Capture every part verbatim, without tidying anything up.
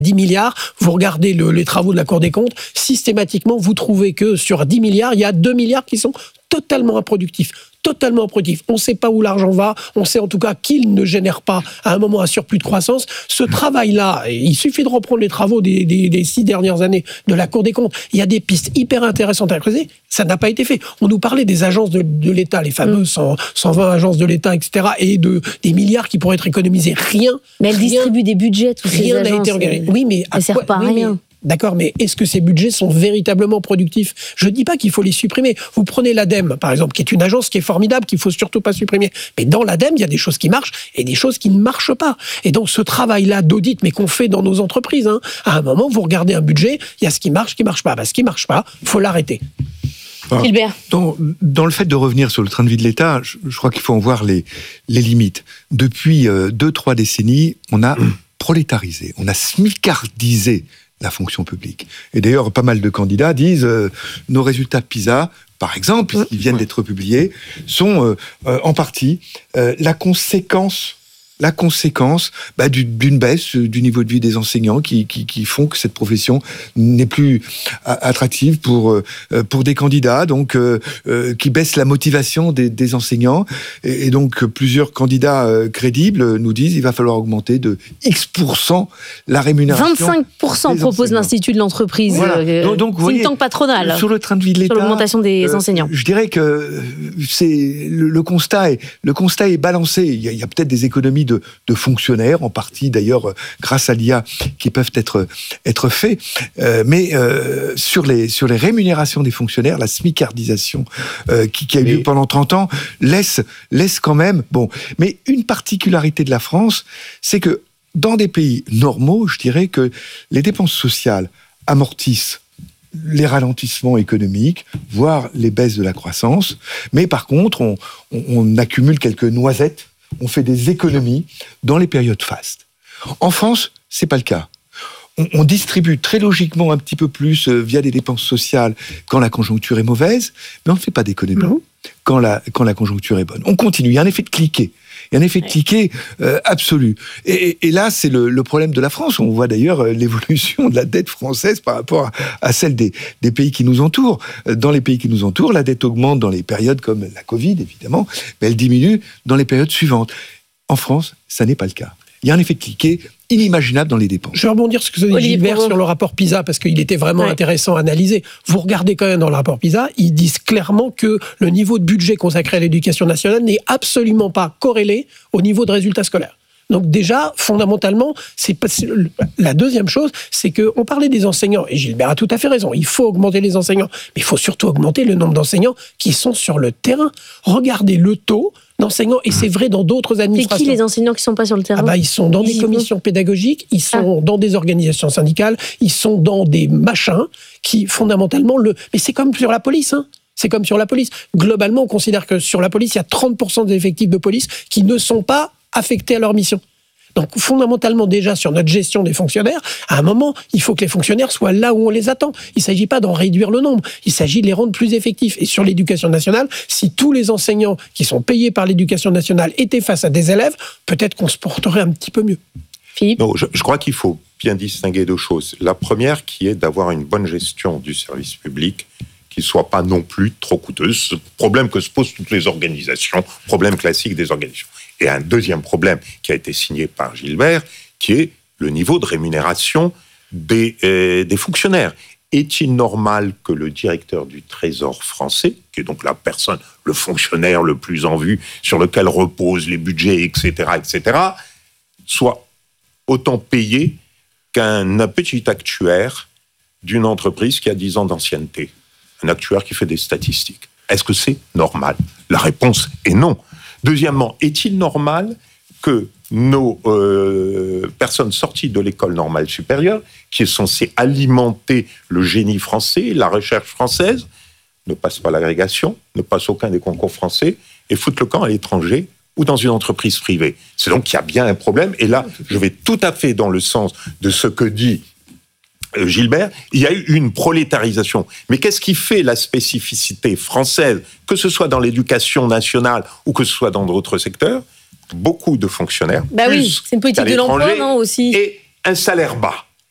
dix milliards, vous regardez le, les travaux de la Cour des comptes, systématiquement, vous trouvez que sur dix milliards, il y a deux milliards qui sont totalement improductifs. Totalement improductifs. On ne sait pas où l'argent va, on sait en tout cas qu'il ne génère pas à un moment un surplus de croissance. Ce travail-là, il suffit de reprendre les travaux des, des, des six dernières années de la Cour des comptes. Il y a des pistes hyper intéressantes à creuser. Ça n'a pas été fait. On nous parlait des agences de, de l'État, les fameuses cent, cent vingt agences de l'État, et cetera, et de, des milliards qui pourraient être économisés. Rien. Mais elles rien, distribuent des budgets, tous ces agences. Rien n'a été regardé. Oui, mais ça ne sert pas à oui, rien. Mais, d'accord, mais est-ce que ces budgets sont véritablement productifs ? Je ne dis pas qu'il faut les supprimer. Vous prenez l'ADEME, par exemple, qui est une agence qui est formidable, qu'il ne faut surtout pas supprimer. Mais dans l'ADEME, il y a des choses qui marchent et des choses qui ne marchent pas. Et donc, ce travail-là d'audit, mais qu'on fait dans nos entreprises, hein, à un moment, vous regardez un budget, il y a ce qui marche, ce qui ne marche pas. Ben, ce qui ne marche pas, il faut l'arrêter. Alors, Gilbert. Dans, dans le fait de revenir sur le train de vie de l'État, je, je crois qu'il faut en voir les, les limites. Depuis euh, deux, trois décennies, on a prolétarisé, on a smicardisé la fonction publique. Et d'ailleurs, pas mal de candidats disent euh, nos résultats PISA, par exemple, qui viennent d'être publiés, sont euh, euh, en partie euh, la conséquence, la conséquence bah, d'une baisse du niveau de vie des enseignants qui, qui, qui font que cette profession n'est plus attractive pour, euh, pour des candidats, donc euh, euh, qui baisse la motivation des, des enseignants. Et, et donc, plusieurs candidats euh, crédibles nous disent qu'il va falloir augmenter de X pour cent la rémunération. vingt-cinq pour cent propose l'Institut de l'entreprise, voilà. euh, donc, donc, think tank patronal, sur le train de vie de l'État, sur l'augmentation des euh, enseignants. Je dirais que c'est, le, le, constat est, le constat est balancé. Il y a, il y a peut-être des économies de De, de fonctionnaires, en partie d'ailleurs grâce à l'I A, qui peuvent être, être faits. Euh, mais euh, sur, les, sur les rémunérations des fonctionnaires, la smicardisation euh, qui, qui a eu lieu pendant trente ans laisse, laisse quand même... Bon, mais une particularité de la France, c'est que dans des pays normaux, je dirais que les dépenses sociales amortissent les ralentissements économiques, voire les baisses de la croissance. Mais par contre, on, on, on accumule quelques noisettes, on fait des économies dans les périodes fastes. En France, c'est pas le cas. On, on distribue très logiquement un petit peu plus euh, via des dépenses sociales quand la conjoncture est mauvaise, mais on ne fait pas d'économies mmh. quand la, quand la conjoncture est bonne. On continue, il y a un effet de cliquet. Il y a un effet de cliquet euh, absolu. Et, et, et là, c'est le, le problème de la France. On voit d'ailleurs euh, l'évolution de la dette française par rapport à, à celle des, des pays qui nous entourent. Dans les pays qui nous entourent, la dette augmente dans les périodes comme la Covid, évidemment, mais elle diminue dans les périodes suivantes. En France, ça n'est pas le cas. Il y a un effet de cliquet inimaginable dans les dépenses. Je vais rebondir sur ce que dit Gilbert sur le rapport PISA, parce qu'il était vraiment ouais. intéressant à analyser. Vous regardez quand même dans le rapport PISA, ils disent clairement que le niveau de budget consacré à l'éducation nationale n'est absolument pas corrélé au niveau de résultats scolaires. Donc déjà, fondamentalement, c'est pas, c'est, la deuxième chose, c'est qu'on parlait des enseignants, et Gilbert a tout à fait raison, il faut augmenter les enseignants, mais il faut surtout augmenter le nombre d'enseignants qui sont sur le terrain. Regardez le taux d'enseignants, et c'est vrai dans d'autres administrations. C'est qui les enseignants qui ne sont pas sur le terrain ? Ah bah, ils sont dans ils des commissions vont. pédagogiques, ils sont ah. dans des organisations syndicales, ils sont dans des machins qui, fondamentalement, le... Mais c'est comme sur la police, hein. C'est comme sur la police. Globalement, on considère que sur la police, il y a trente pour cent des effectifs de police qui ne sont pas affectés à leur mission. Donc, fondamentalement, déjà, sur notre gestion des fonctionnaires, à un moment, il faut que les fonctionnaires soient là où on les attend. Il ne s'agit pas d'en réduire le nombre, il s'agit de les rendre plus effectifs. Et sur l'éducation nationale, si tous les enseignants qui sont payés par l'éducation nationale étaient face à des élèves, peut-être qu'on se porterait un petit peu mieux. Philippe ? Non, je, je crois qu'il faut bien distinguer deux choses. La première, qui est d'avoir une bonne gestion du service public, qui ne soit pas non plus trop coûteuse. C'est le problème que se posent toutes les organisations, problème classique des organisations. Et un deuxième problème qui a été signé par Gilbert, qui est le niveau de rémunération des, euh, des fonctionnaires. Est-il normal que le directeur du Trésor français, qui est donc la personne, le fonctionnaire le plus en vue, sur lequel reposent les budgets, et cetera, et cetera, soit autant payé qu'un petit actuaire d'une entreprise qui a dix ans d'ancienneté ? Un actuaire qui fait des statistiques. Est-ce que c'est normal ? La réponse est non. Deuxièmement, est-il normal que nos euh, personnes sorties de l'école normale supérieure, qui est censée alimenter le génie français, la recherche française, ne passent pas l'agrégation, ne passent aucun des concours français et foutent le camp à l'étranger ou dans une entreprise privée ? C'est donc qu'il y a bien un problème. Et là, je vais tout à fait dans le sens de ce que dit Gilbert, il y a eu une prolétarisation. Mais qu'est-ce qui fait la spécificité française, que ce soit dans l'éducation nationale ou que ce soit dans d'autres secteurs ? Beaucoup de fonctionnaires, bah oui, c'est une politique de l'emploi, non, aussi. Et un salaire bas.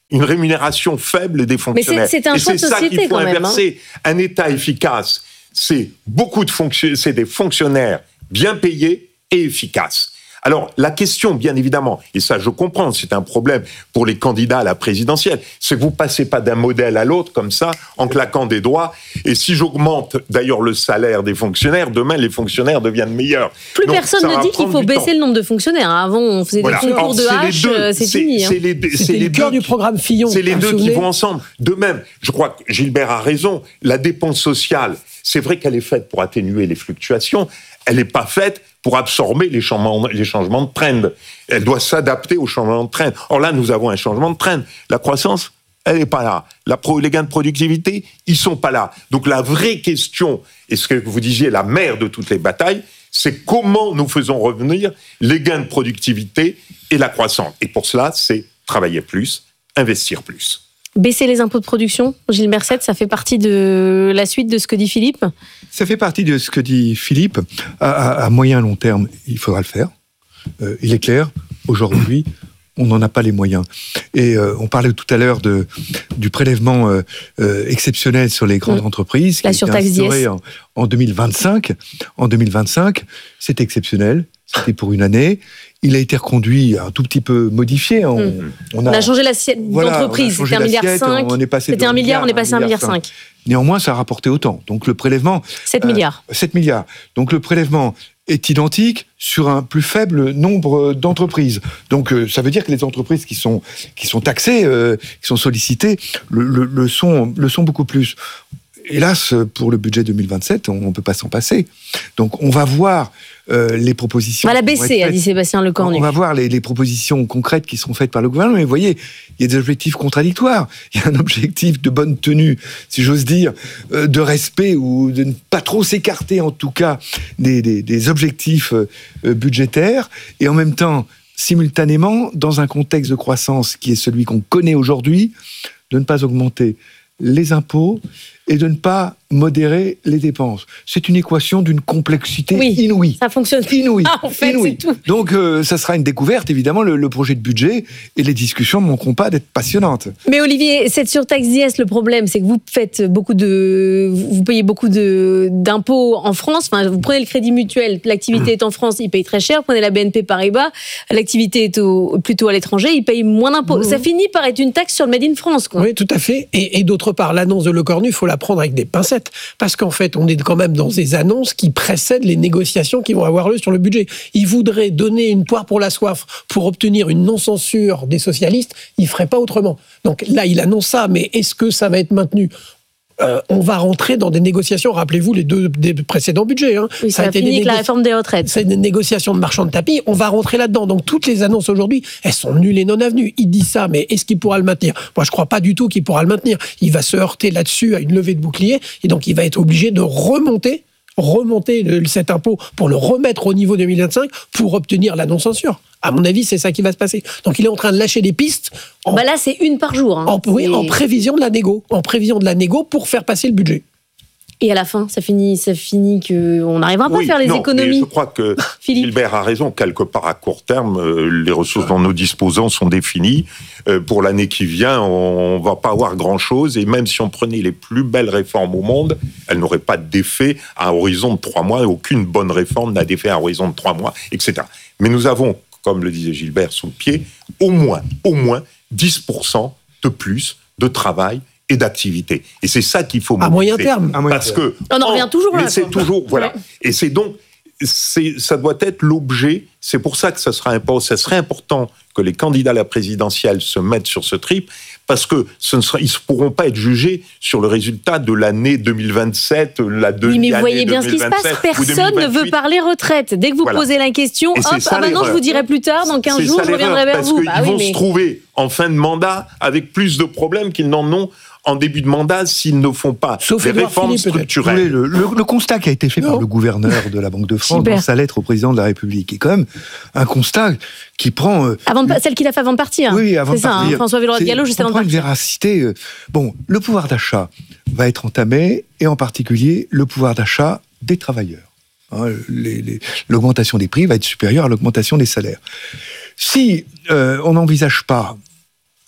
une rémunération faible des fonctionnaires. Mais c'est, c'est un et choix c'est de ça société qu'il faut quand même, inverser. Hein. Un État efficace, c'est beaucoup de fonctionnaires, c'est des fonctionnaires bien payés et efficaces. Alors, la question, bien évidemment, et ça je comprends, c'est un problème pour les candidats à la présidentielle, c'est que vous passez pas d'un modèle à l'autre comme ça, en claquant des doigts, et si j'augmente d'ailleurs le salaire des fonctionnaires, demain les fonctionnaires deviennent meilleurs. Plus Donc, personne ne dit qu'il faut baisser temps. le nombre de fonctionnaires. Avant, on faisait voilà. des concours Alors, de hache, c'est, c'est, c'est fini. C'est hein. les deux, C'était c'est le les cœur deux du programme Fillon. C'est les deux qui vont ensemble. De même, je crois que Gilbert a raison, la dépense sociale, c'est vrai qu'elle est faite pour atténuer les fluctuations, elle n'est pas faite pour absorber les changements, les changements de trend. Elle doit s'adapter aux changements de trend. Or là, nous avons un changement de trend. La croissance, elle n'est pas là. La pro, les gains de productivité, ils sont pas là. Donc la vraie question, et ce que vous disiez, la mère de toutes les batailles, c'est comment nous faisons revenir les gains de productivité et la croissance. Et pour cela, c'est travailler plus, investir plus. Baisser les impôts de production, Gilles Mercet, ça fait partie de la suite de ce que dit Philippe ? Ça fait partie de ce que dit Philippe. À, à, à moyen long terme, il faudra le faire. Euh, il est clair, aujourd'hui, on n'en a pas les moyens. Et euh, on parlait tout à l'heure de, du prélèvement euh, euh, exceptionnel sur les grandes mmh. entreprises, la qui a été instauré en, en deux mille vingt-cinq. En deux mille vingt-cinq, c'est exceptionnel. C'était pour une année. Il a été reconduit, un tout petit peu modifié. On, mmh. on, a, on a changé l'assiette voilà, d'entreprise. C'était un milliard cinq. On est passé C'était un milliard, on est passé à un milliard cinq. Néanmoins, ça a rapporté autant. Donc le prélèvement... sept milliards. Euh, sept milliards. Donc le prélèvement est identique sur un plus faible nombre d'entreprises. Donc euh, ça veut dire que les entreprises qui sont, qui sont taxées, euh, qui sont sollicitées, le, le, le, sont, le sont beaucoup plus. Hélas, pour le budget deux mille vingt-sept, on ne peut pas s'en passer. Donc, on va voir euh, les propositions... On va la baisser, a dit Sébastien Lecornu. On va voir les, les propositions concrètes qui seront faites par le gouvernement. Mais vous voyez, il y a des objectifs contradictoires. Il y a un objectif de bonne tenue, si j'ose dire, euh, de respect ou de ne pas trop s'écarter, en tout cas, des, des, des objectifs euh, budgétaires. Et en même temps, simultanément, dans un contexte de croissance qui est celui qu'on connaît aujourd'hui, de ne pas augmenter les impôts et de ne pas modérer les dépenses. C'est une équation d'une complexité oui, inouïe. Ça fonctionne. Inouïe. Ah, en fait, inouïe. C'est tout. Donc, euh, ça sera une découverte, évidemment, le, le projet de budget, et les discussions ne manqueront pas d'être passionnantes. Mais Olivier, cette surtaxe d'I S, le problème, c'est que vous faites beaucoup de, vous payez beaucoup de, d'impôts en France. Enfin, vous prenez le Crédit Mutuel, l'activité est en France, il paye très cher. Vous prenez la B N P Paribas, l'activité est au, plutôt à l'étranger, il paye moins d'impôts. Mmh. Ça finit par être une taxe sur le Made in France, quoi. Oui, tout à fait. Et, et d'autre part, l'annonce de Lecornu, il faut la prendre avec des pincettes. Parce qu'en fait, on est quand même dans des annonces qui précèdent les négociations qui vont avoir lieu sur le budget. Il voudrait donner une poire pour la soif pour obtenir une non-censure des socialistes, il ne ferait pas autrement. Donc là, il annonce ça, mais est-ce que ça va être maintenu ? Euh, on va rentrer dans des négociations, rappelez-vous les deux des précédents budgets. Hein. Oui, ça, ça a fini avec négo- la réforme des retraites. C'est des négociations de marchands de tapis, on va rentrer là-dedans. Donc toutes les annonces aujourd'hui, elles sont nulles et non avenues. Il dit ça, mais est-ce qu'il pourra le maintenir ? Moi, je ne crois pas du tout qu'il pourra le maintenir. Il va se heurter là-dessus à une levée de bouclier, et donc il va être obligé de remonter, remonter le, cet impôt pour le remettre au niveau deux mille vingt-cinq pour obtenir la non-censure. À mon avis, c'est ça qui va se passer. Donc, il est en train de lâcher des pistes. En, bah là, c'est une par jour. Hein. En, oui, en prévision de la négo. En prévision de la négo pour faire passer le budget. Et à la fin, ça finit, ça finit qu'on n'arrivera pas oui, à faire les non, économies. Mais je crois que Gilbert a raison. Quelque part, à court terme, euh, les ressources dont nous disposons sont définies. Euh, pour l'année qui vient, on ne va pas avoir grand-chose. Et même si on prenait les plus belles réformes au monde, elles n'auraient pas d'effet à horizon de trois mois. Aucune bonne réforme n'a d'effet à horizon de trois mois, et cetera. Mais nous avons, comme le disait Gilbert, sous le pied, au moins, au moins dix pour cent de plus de travail et d'activité. Et c'est ça qu'il faut mobiliser. À moyen terme. À moyen Parce terme. que... On en revient toujours là. Mais c'est quoi. toujours... Voilà. Ouais. Et c'est donc... C'est, ça doit être l'objet. C'est pour ça que ça, sera, ça serait important que les candidats à la présidentielle se mettent sur ce trip, parce que ce ne sera, ils ne pourront pas être jugés sur le résultat de l'année deux mille vingt-sept, la deuxième année. Oui, mais vous voyez bien ce qui se passe. Personne ne veut parler retraite. Dès que vous voilà. posez la question, hop, ah maintenant je vous dirai plus tard, dans quinze jours, je reviendrai vers parce vous. Parce qu'ils bah vont oui, mais... se trouver en fin de mandat avec plus de problèmes qu'ils n'en ont en début de mandat s'ils ne font pas Sauf des réformes Philippe, structurelles. Le, le, le constat qui a été fait non. par le gouverneur de la Banque de France Super. dans sa lettre au président de la République est quand même un constat qui prend... Euh, avant de, celle qu'il a fait avant de partir. Oui, avant c'est de ça, partir. Hein, François Villeroy-de-Galhau, juste avant de partir. Une véracité. Euh, bon, le pouvoir d'achat va être entamé, et en particulier le pouvoir d'achat des travailleurs. Hein, les, les, l'augmentation des prix va être supérieure à l'augmentation des salaires. Si euh, on n'envisage pas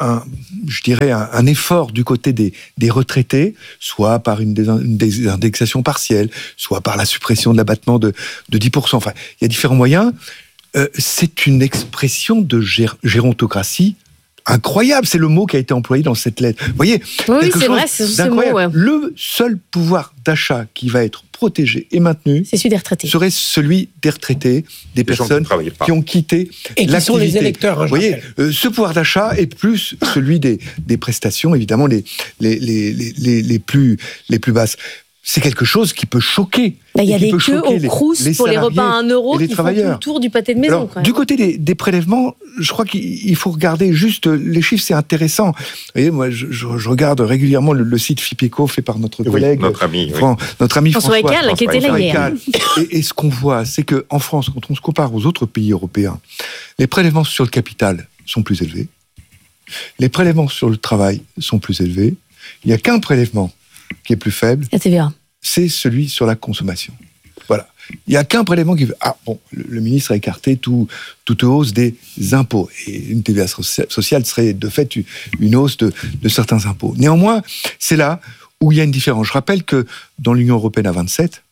un, je dirais, un, un effort du côté des, des retraités, soit par une, dés, une désindexation partielle, soit par la suppression de l'abattement de, de dix pour cent. Enfin, il y a différents moyens. Euh, c'est une expression de gér- gérontocratie incroyable. C'est le mot qui a été employé dans cette lettre. Vous voyez, oui, c'est vrai, c'est ce mot. Ouais. Le seul pouvoir d'achat qui va être protégé et maintenu, c'est celui des retraités. Serait celui des retraités, des les personnes qui, qui ont quitté et qui sont les électeurs. Hein, vous voyez, euh, ce pouvoir d'achat est plus celui des, des prestations, évidemment les les, les, les, les plus les plus basses. C'est quelque chose qui peut choquer. Il y a des queues au Crous pour les repas à un euro qui font tout le tour du pâté de maison. Alors, quand même. Du côté des, des prélèvements, je crois qu'il faut regarder juste les chiffres, c'est intéressant. Vous voyez, moi, je, je, je regarde régulièrement le, le site FIPECO fait par notre collègue, oui, notre ami, Fran, oui. notre ami François, François Ecal, qui était là hier. Et, et ce qu'on voit, c'est qu'en France, quand on se compare aux autres pays européens, les prélèvements sur le capital sont plus élevés, les prélèvements sur le travail sont plus élevés. Il n'y a qu'un prélèvement qui est plus faible. La T V A. C'est celui sur la consommation. Voilà. Il n'y a qu'un prélèvement qui veut... Ah, bon, le, le ministre a écarté tout, toute hausse des impôts. Et une T V A sociale serait de fait une hausse de, de certains impôts. Néanmoins, c'est là où il y a une différence. Je rappelle que dans l'Union européenne à vingt-sept,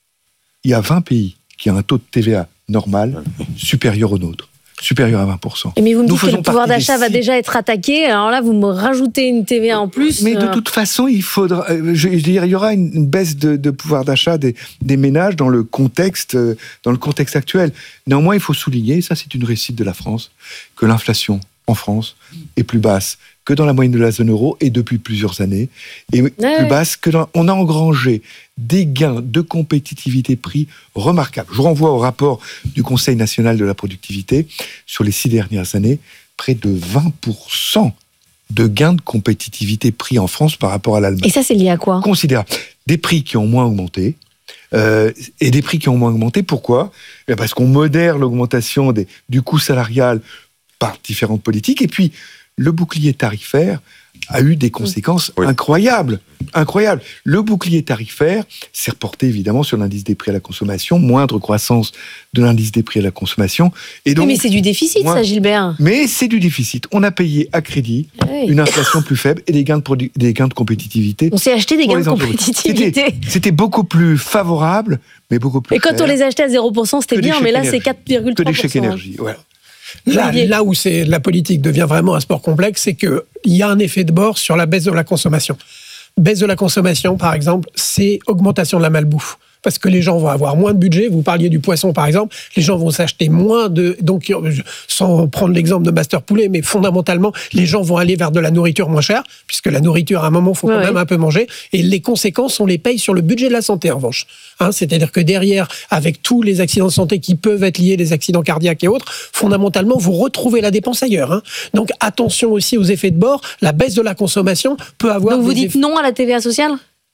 il y a vingt pays qui ont un taux de T V A normal supérieur au nôtre. Supérieur à vingt pour cent. Mais vous me Nous dites que le pouvoir d'achat va six... déjà être attaqué, alors là, vous me rajoutez une T V A en plus. Mais de toute façon, il faudra, je, je veux dire, il y aura une baisse de, de pouvoir d'achat des, des ménages dans le contexte, dans le contexte actuel. Néanmoins, il faut souligner, ça c'est une réussite de la France, que l'inflation en France est plus basse que dans la moyenne de la zone euro et depuis plusieurs années, et ouais, plus ouais. basse que dans, on a engrangé des gains de compétitivité prix remarquables. Je vous renvoie au rapport du Conseil national de la productivité sur les six dernières années, près de vingt pour cent de gains de compétitivité prix en France par rapport à l'Allemagne. Et ça, c'est lié à quoi ? Considérable. Des prix qui ont moins augmenté. Euh, et des prix qui ont moins augmenté. Pourquoi ? Parce qu'on modère l'augmentation des, du coût salarial par différentes politiques. Et puis, le bouclier tarifaire a eu des conséquences oui. incroyables. Incroyables. Le bouclier tarifaire s'est reporté évidemment sur l'indice des prix à la consommation, moindre croissance de l'indice des prix à la consommation. Et donc, mais c'est du déficit, moins... ça, Gilbert. Mais c'est du déficit. On a payé à crédit oui. une inflation plus faible et des gains de, produ... des gains de compétitivité. On s'est acheté des gains de compétitivité. C'était, c'était beaucoup plus favorable, mais beaucoup plus Et quand cher. On les achetait à zéro pour cent, c'était bien, mais là, énergie. C'est quatre virgule trois pour cent. Que des chèques énergie, voilà. Là, là où c'est, la politique devient vraiment un sport complexe, c'est qu'il y a un effet de bord sur la baisse de la consommation. Baisse de la consommation, par exemple, c'est augmentation de la malbouffe. Parce que les gens vont avoir moins de budget. Vous parliez du poisson, par exemple. Les gens vont s'acheter moins de... Donc, sans prendre l'exemple de Master Poulet, mais fondamentalement, les gens vont aller vers de la nourriture moins chère, puisque la nourriture, à un moment, il faut quand ouais, même ouais. un peu manger. Et les conséquences, on les paye sur le budget de la santé, en revanche. Hein, c'est-à-dire que derrière, avec tous les accidents de santé qui peuvent être liés, les accidents cardiaques et autres, fondamentalement, vous retrouvez la dépense ailleurs. Hein. Donc, attention aussi aux effets de bord. La baisse de la consommation peut avoir... Donc, vous dites effets... non à la T V A sociale ?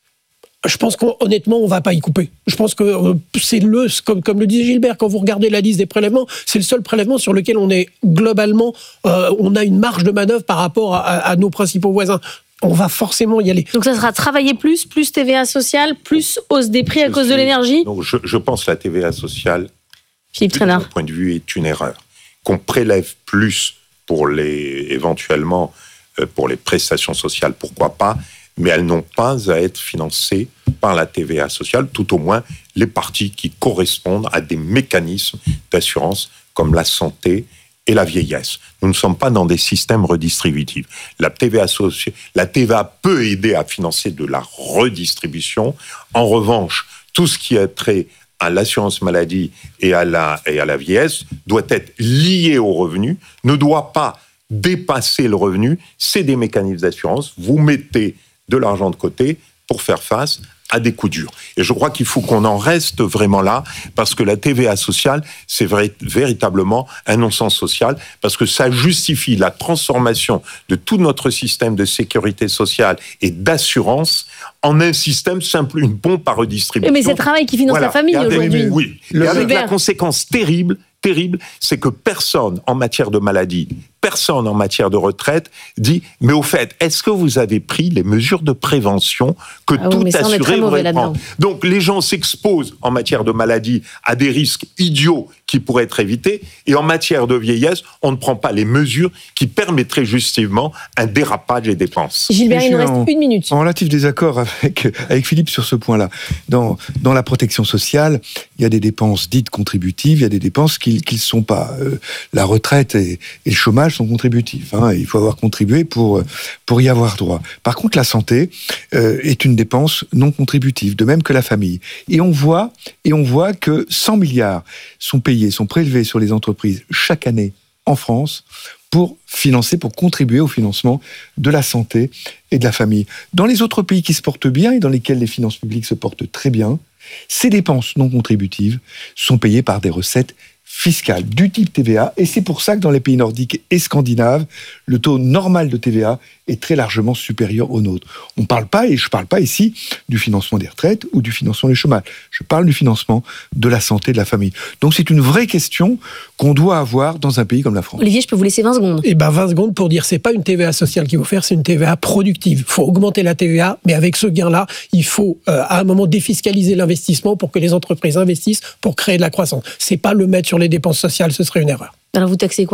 Je pense qu'honnêtement, on ne va pas y couper. Je pense que euh, c'est le, comme, comme le disait Gilbert, quand vous regardez la liste des prélèvements, c'est le seul prélèvement sur lequel on est globalement, euh, on a une marge de manœuvre par rapport à, à nos principaux voisins. On va forcément y aller. Donc ça sera travailler plus, plus T V A sociale, plus hausse des prix à je cause suis, de l'énergie ? Non, je, je pense que la T V A sociale, Philippe de mon point de vue, est une erreur. Qu'on prélève plus pour les, éventuellement, euh, pour les prestations sociales, pourquoi pas, mais elles n'ont pas à être financées par la T V A sociale, tout au moins les parties qui correspondent à des mécanismes d'assurance comme la santé et la vieillesse. Nous ne sommes pas dans des systèmes redistributifs. La T V A, soci... la T V A peut aider à financer de la redistribution. En revanche, tout ce qui est trait à l'assurance maladie et à la, et à la vieillesse doit être lié au revenu, ne doit pas dépasser le revenu. C'est des mécanismes d'assurance. Vous mettez de l'argent de côté pour faire face à des coups durs. Et je crois qu'il faut qu'on en reste vraiment là, parce que la T V A sociale, c'est vrai, véritablement un non-sens social, parce que ça justifie la transformation de tout notre système de sécurité sociale et d'assurance en un système simple, une pompe à redistribution. Mais c'est le travail qui finance voilà. la famille avec, aujourd'hui. Oui, le et avec la conséquence terrible, terrible, c'est que personne, en matière de maladie, personne en matière de retraite dit « Mais au fait, est-ce que vous avez pris les mesures de prévention que ah oui, tout mais ça, on est très assuré mauvais devrait prendre ?» Donc les gens s'exposent en matière de maladie à des risques idiots qui pourraient être évités, et en matière de vieillesse, on ne prend pas les mesures qui permettraient justement un dérapage des dépenses. Gilbert, il nous reste en, une minute. En relatif désaccord avec, avec Philippe sur ce point-là. Dans, dans la protection sociale, il y a des dépenses dites contributives, il y a des dépenses qui ne sont pas. Euh, la retraite et, et le chômage sont contributifs. Hein, il faut avoir contribué pour, pour y avoir droit. Par contre, la santé euh, est une dépense non contributive, de même que la famille. Et on voit, et on voit que cent milliards sont payés, sont prélevés sur les entreprises chaque année en France pour financer, pour contribuer au financement de la santé et de la famille. Dans les autres pays qui se portent bien et dans lesquels les finances publiques se portent très bien, ces dépenses non contributives sont payées par des recettes fiscales du type T V A, et c'est pour ça que dans les pays nordiques et scandinaves, le taux normal de T V A est très largement supérieur au nôtre. On ne parle pas, et je ne parle pas ici du financement des retraites ou du financement du chômage, je parle du financement de la santé de la famille. Donc c'est une vraie question qu'on doit avoir dans un pays comme la France. Olivier, je peux vous laisser vingt secondes. Eh ben vingt secondes pour dire, c'est pas une T V A sociale qu'il faut faire, c'est une T V A productive. Il faut augmenter la T V A, mais avec ce gain-là, il faut euh, à un moment défiscaliser l'investissement pour que les entreprises investissent pour créer de la croissance. C'est pas le mettre sur les dépenses sociales, ce serait une erreur. Alors vous taxez quoi ?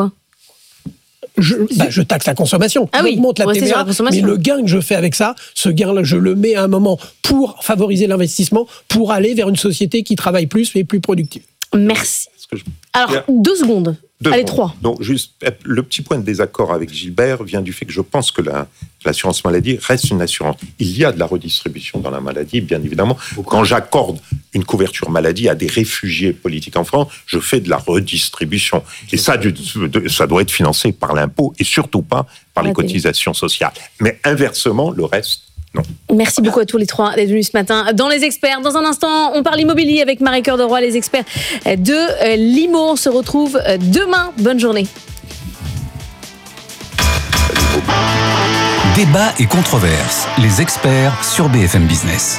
Je, bah, je taxe la consommation, ah j'augmente oui, la T V A, la mais le gain que je fais avec ça, ce gain-là, je le mets à un moment pour favoriser l'investissement, pour aller vers une société qui travaille plus et plus productive. Merci. Je... Alors, deux secondes. Deux Allez, secondes. trois. Donc, juste, le petit point de désaccord avec Gilbert vient du fait que je pense que la, l'assurance maladie reste une assurance. Il y a de la redistribution dans la maladie, bien évidemment. Quand j'accorde une couverture maladie à des réfugiés politiques en France, je fais de la redistribution. Et ça, ça doit être financé par l'impôt et surtout pas par les cotisations sociales. Mais inversement, le reste, non. Merci beaucoup à tous les trois d'être venus ce matin dans Les Experts. Dans un instant, on parle immobilier avec Marie-Cœur de Roy, les experts de l'I M O. On se retrouve demain. Bonne journée. Débat et controverses. Les experts sur B F M Business.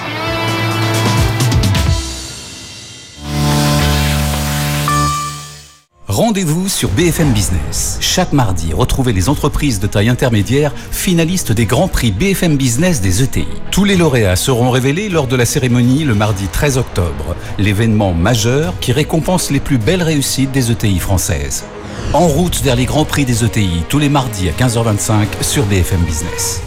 Rendez-vous sur B F M Business. Chaque mardi, retrouvez les entreprises de taille intermédiaire finalistes des Grands Prix B F M Business des E T I. Tous les lauréats seront révélés lors de la cérémonie le mardi treize octobre, l'événement majeur qui récompense les plus belles réussites des E T I françaises. En route vers les Grands Prix des E T I, tous les mardis à quinze heures vingt-cinq sur B F M Business.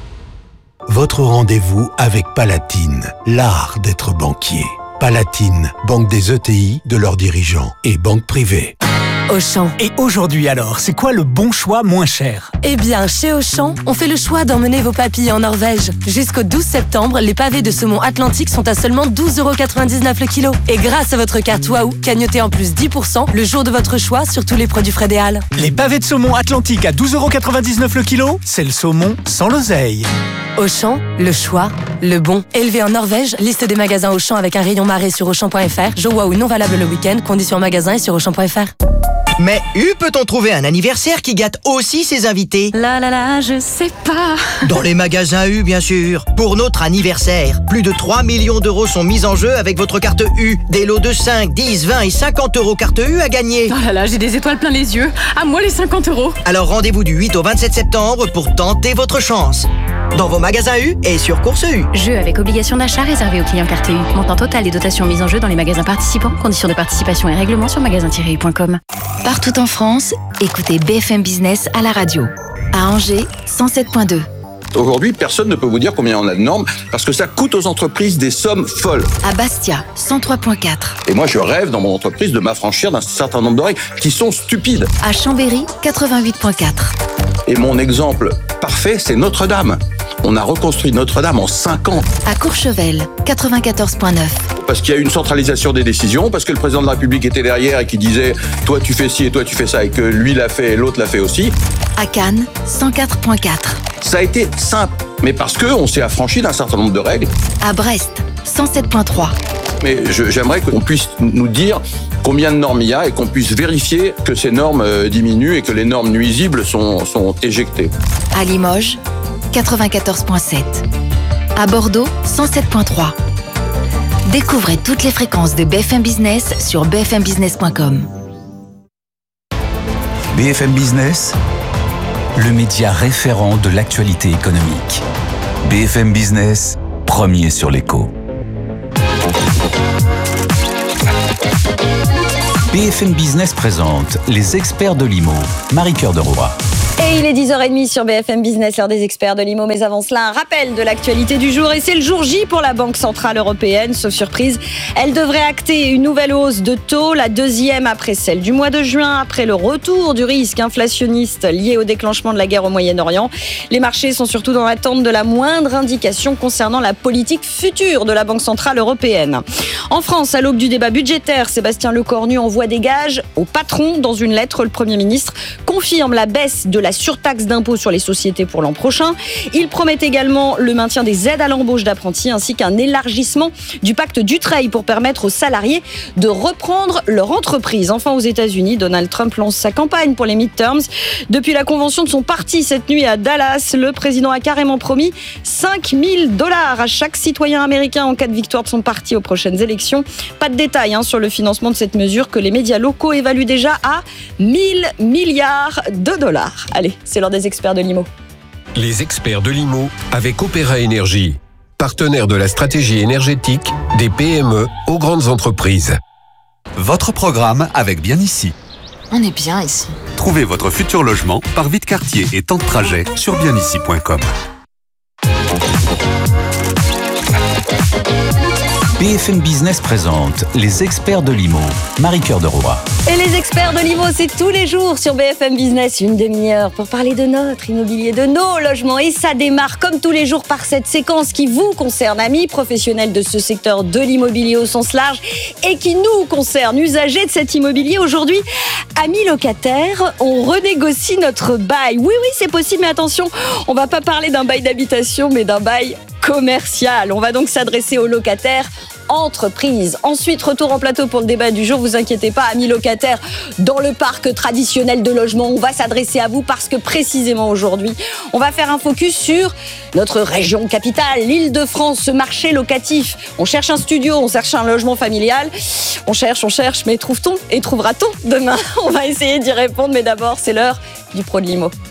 Votre rendez-vous avec Palatine, l'art d'être banquier. Palatine, banque des E T I, de leurs dirigeants et banque privée. Auchan. Et aujourd'hui alors, c'est quoi le bon choix moins cher ? Eh bien, chez Auchan, on fait le choix d'emmener vos papilles en Norvège. Jusqu'au douze septembre, les pavés de saumon atlantique sont à seulement douze euros quatre-vingt-dix-neuf le kilo. Et grâce à votre carte Waouh, cagnotez en plus dix pour cent le jour de votre choix sur tous les produits frais des Halles. Les pavés de saumon atlantique à douze euros quatre-vingt-dix-neuf le kilo, c'est le saumon sans l'oseille. Auchan, le choix, le bon. Élevé en Norvège, liste des magasins Auchan avec un rayon marée sur Auchan point F R. Jeux Waouh non valable le week-end, conditions en magasin et sur Auchan point F R. Mais U peut-on trouver un anniversaire qui gâte aussi ses invités ? Là là là, je sais pas. Dans les magasins U, bien sûr. Pour notre anniversaire, plus de trois millions d'euros sont mis en jeu avec votre carte U. Des lots de cinq, dix, vingt et cinquante euros carte U à gagner. Oh là là, j'ai des étoiles plein les yeux. À moi les cinquante euros. Alors rendez-vous du huit au vingt-sept septembre pour tenter votre chance. Dans vos magasins U et sur Course U. Jeu avec obligation d'achat réservé aux clients carte U. Montant total et dotations mises en jeu dans les magasins participants. Conditions de participation et règlements sur magasin tiret u point com. Partout en France, écoutez B F M Business à la radio. À Angers, cent sept point deux. Aujourd'hui, personne ne peut vous dire combien on a de normes parce que ça coûte aux entreprises des sommes folles. À Bastia, cent trois point quatre. Et moi, je rêve dans mon entreprise de m'affranchir d'un certain nombre de règles qui sont stupides. À Chambéry, quatre-vingt-huit point quatre. Et mon exemple parfait, c'est Notre-Dame. On a reconstruit Notre-Dame en cinq ans. À Courchevel, quatre-vingt-quatorze point neuf. Parce qu'il y a eu une centralisation des décisions, parce que le président de la République était derrière et qui disait « toi tu fais ci et toi tu fais ça » et que lui l'a fait et l'autre l'a fait aussi. À Cannes, cent quatre point quatre. Ça a été simple, mais parce qu'on s'est affranchi d'un certain nombre de règles. À Brest, cent sept point trois. Mais je, j'aimerais qu'on puisse nous dire combien de normes il y a et qu'on puisse vérifier que ces normes euh, diminuent et que les normes nuisibles sont, sont éjectées. À Limoges, quatre-vingt-quatorze point sept. À Bordeaux, cent sept point trois. Découvrez toutes les fréquences de B F M Business sur b f m business point com. B F M Business, le média référent de l'actualité économique. B F M Business, premier sur l'écho. B F M Business présente les experts de l'I M O. Marie-Cœur de Roy. Et il est dix heures trente sur B F M Business, l'heure des experts de l'I M O. Mais avant cela, un rappel de l'actualité du jour. Et c'est le jour J pour la Banque Centrale Européenne. Sauf surprise, elle devrait acter une nouvelle hausse de taux, la deuxième après celle du mois de juin, après le retour du risque inflationniste lié au déclenchement de la guerre au Moyen-Orient. Les marchés sont surtout dans l'attente de la moindre indication concernant la politique future de la Banque Centrale Européenne. En France, à l'aube du débat budgétaire, Sébastien Lecornu envoie des gages au patron. Dans une lettre, le Premier ministre confirme la baisse de la surtaxe d'impôt sur les sociétés pour l'an prochain. Il promet également le maintien des aides à l'embauche d'apprentis ainsi qu'un élargissement du pacte Dutreil pour permettre aux salariés de reprendre leur entreprise. Enfin, aux États-Unis, Donald Trump lance sa campagne pour les midterms. Depuis la convention de son parti cette nuit à Dallas, le président a carrément promis cinq mille dollars à chaque citoyen américain en cas de victoire de son parti aux prochaines élections. Pas de détails hein, sur le financement de cette mesure que les médias locaux évaluent déjà à mille milliards de dollars. Allez, c'est l'heure des experts de l'I M O. Les experts de l'I M O avec Opéra Énergie, partenaire de la stratégie énergétique des P M E aux grandes entreprises. Votre programme avec Bien Ici. On est bien ici. Trouvez votre futur logement par vide quartier et temps de trajet sur bien ici point com. B F M Business présente les experts de l'I M O. Marie-Cœur de Roy. Et les experts de l'I M O, c'est tous les jours sur B F M Business, une demi-heure pour parler de notre immobilier, de nos logements. Et ça démarre comme tous les jours par cette séquence qui vous concerne, amis professionnels de ce secteur de l'immobilier au sens large et qui nous concerne, usagers de cet immobilier. Aujourd'hui, amis locataires, on renégocie notre bail. Oui, oui, c'est possible, mais attention, on va pas parler d'un bail d'habitation, mais d'un bail commercial. On va donc s'adresser aux locataires entreprises. Ensuite, retour en plateau pour le débat du jour. Vous inquiétez pas, amis locataires, dans le parc traditionnel de logement, on va s'adresser à vous parce que précisément aujourd'hui, on va faire un focus sur notre région capitale, l'Île-de-France, ce marché locatif. On cherche un studio, on cherche un logement familial. On cherche, on cherche, mais trouve-t-on et trouvera-t-on demain? On va essayer d'y répondre, mais d'abord, c'est l'heure du pro de l'I M O.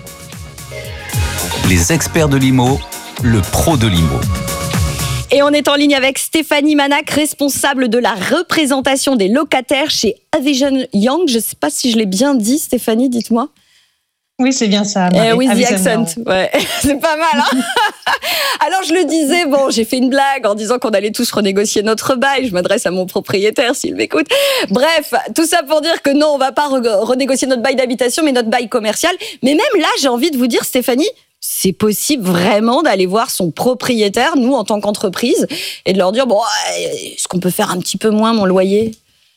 Les experts de l'I M O, le pro de l'I M O. Et on est en ligne avec Stéphanie Manac, responsable de la représentation des locataires chez Avision Young. Je ne sais pas si je l'ai bien dit, Stéphanie, dites-moi. Oui, c'est bien ça. Eh oui, the accent. Ouais. C'est pas mal, hein. Alors, je le disais, bon, j'ai fait une blague en disant qu'on allait tous renégocier notre bail. Je m'adresse à mon propriétaire s'il m'écoute. Bref, tout ça pour dire que non, on va pas re- renégocier notre bail d'habitation, mais notre bail commercial. Mais même là, j'ai envie de vous dire, Stéphanie, c'est possible vraiment d'aller voir son propriétaire, nous, en tant qu'entreprise, et de leur dire, bon, est-ce qu'on peut faire un petit peu moins mon loyer ?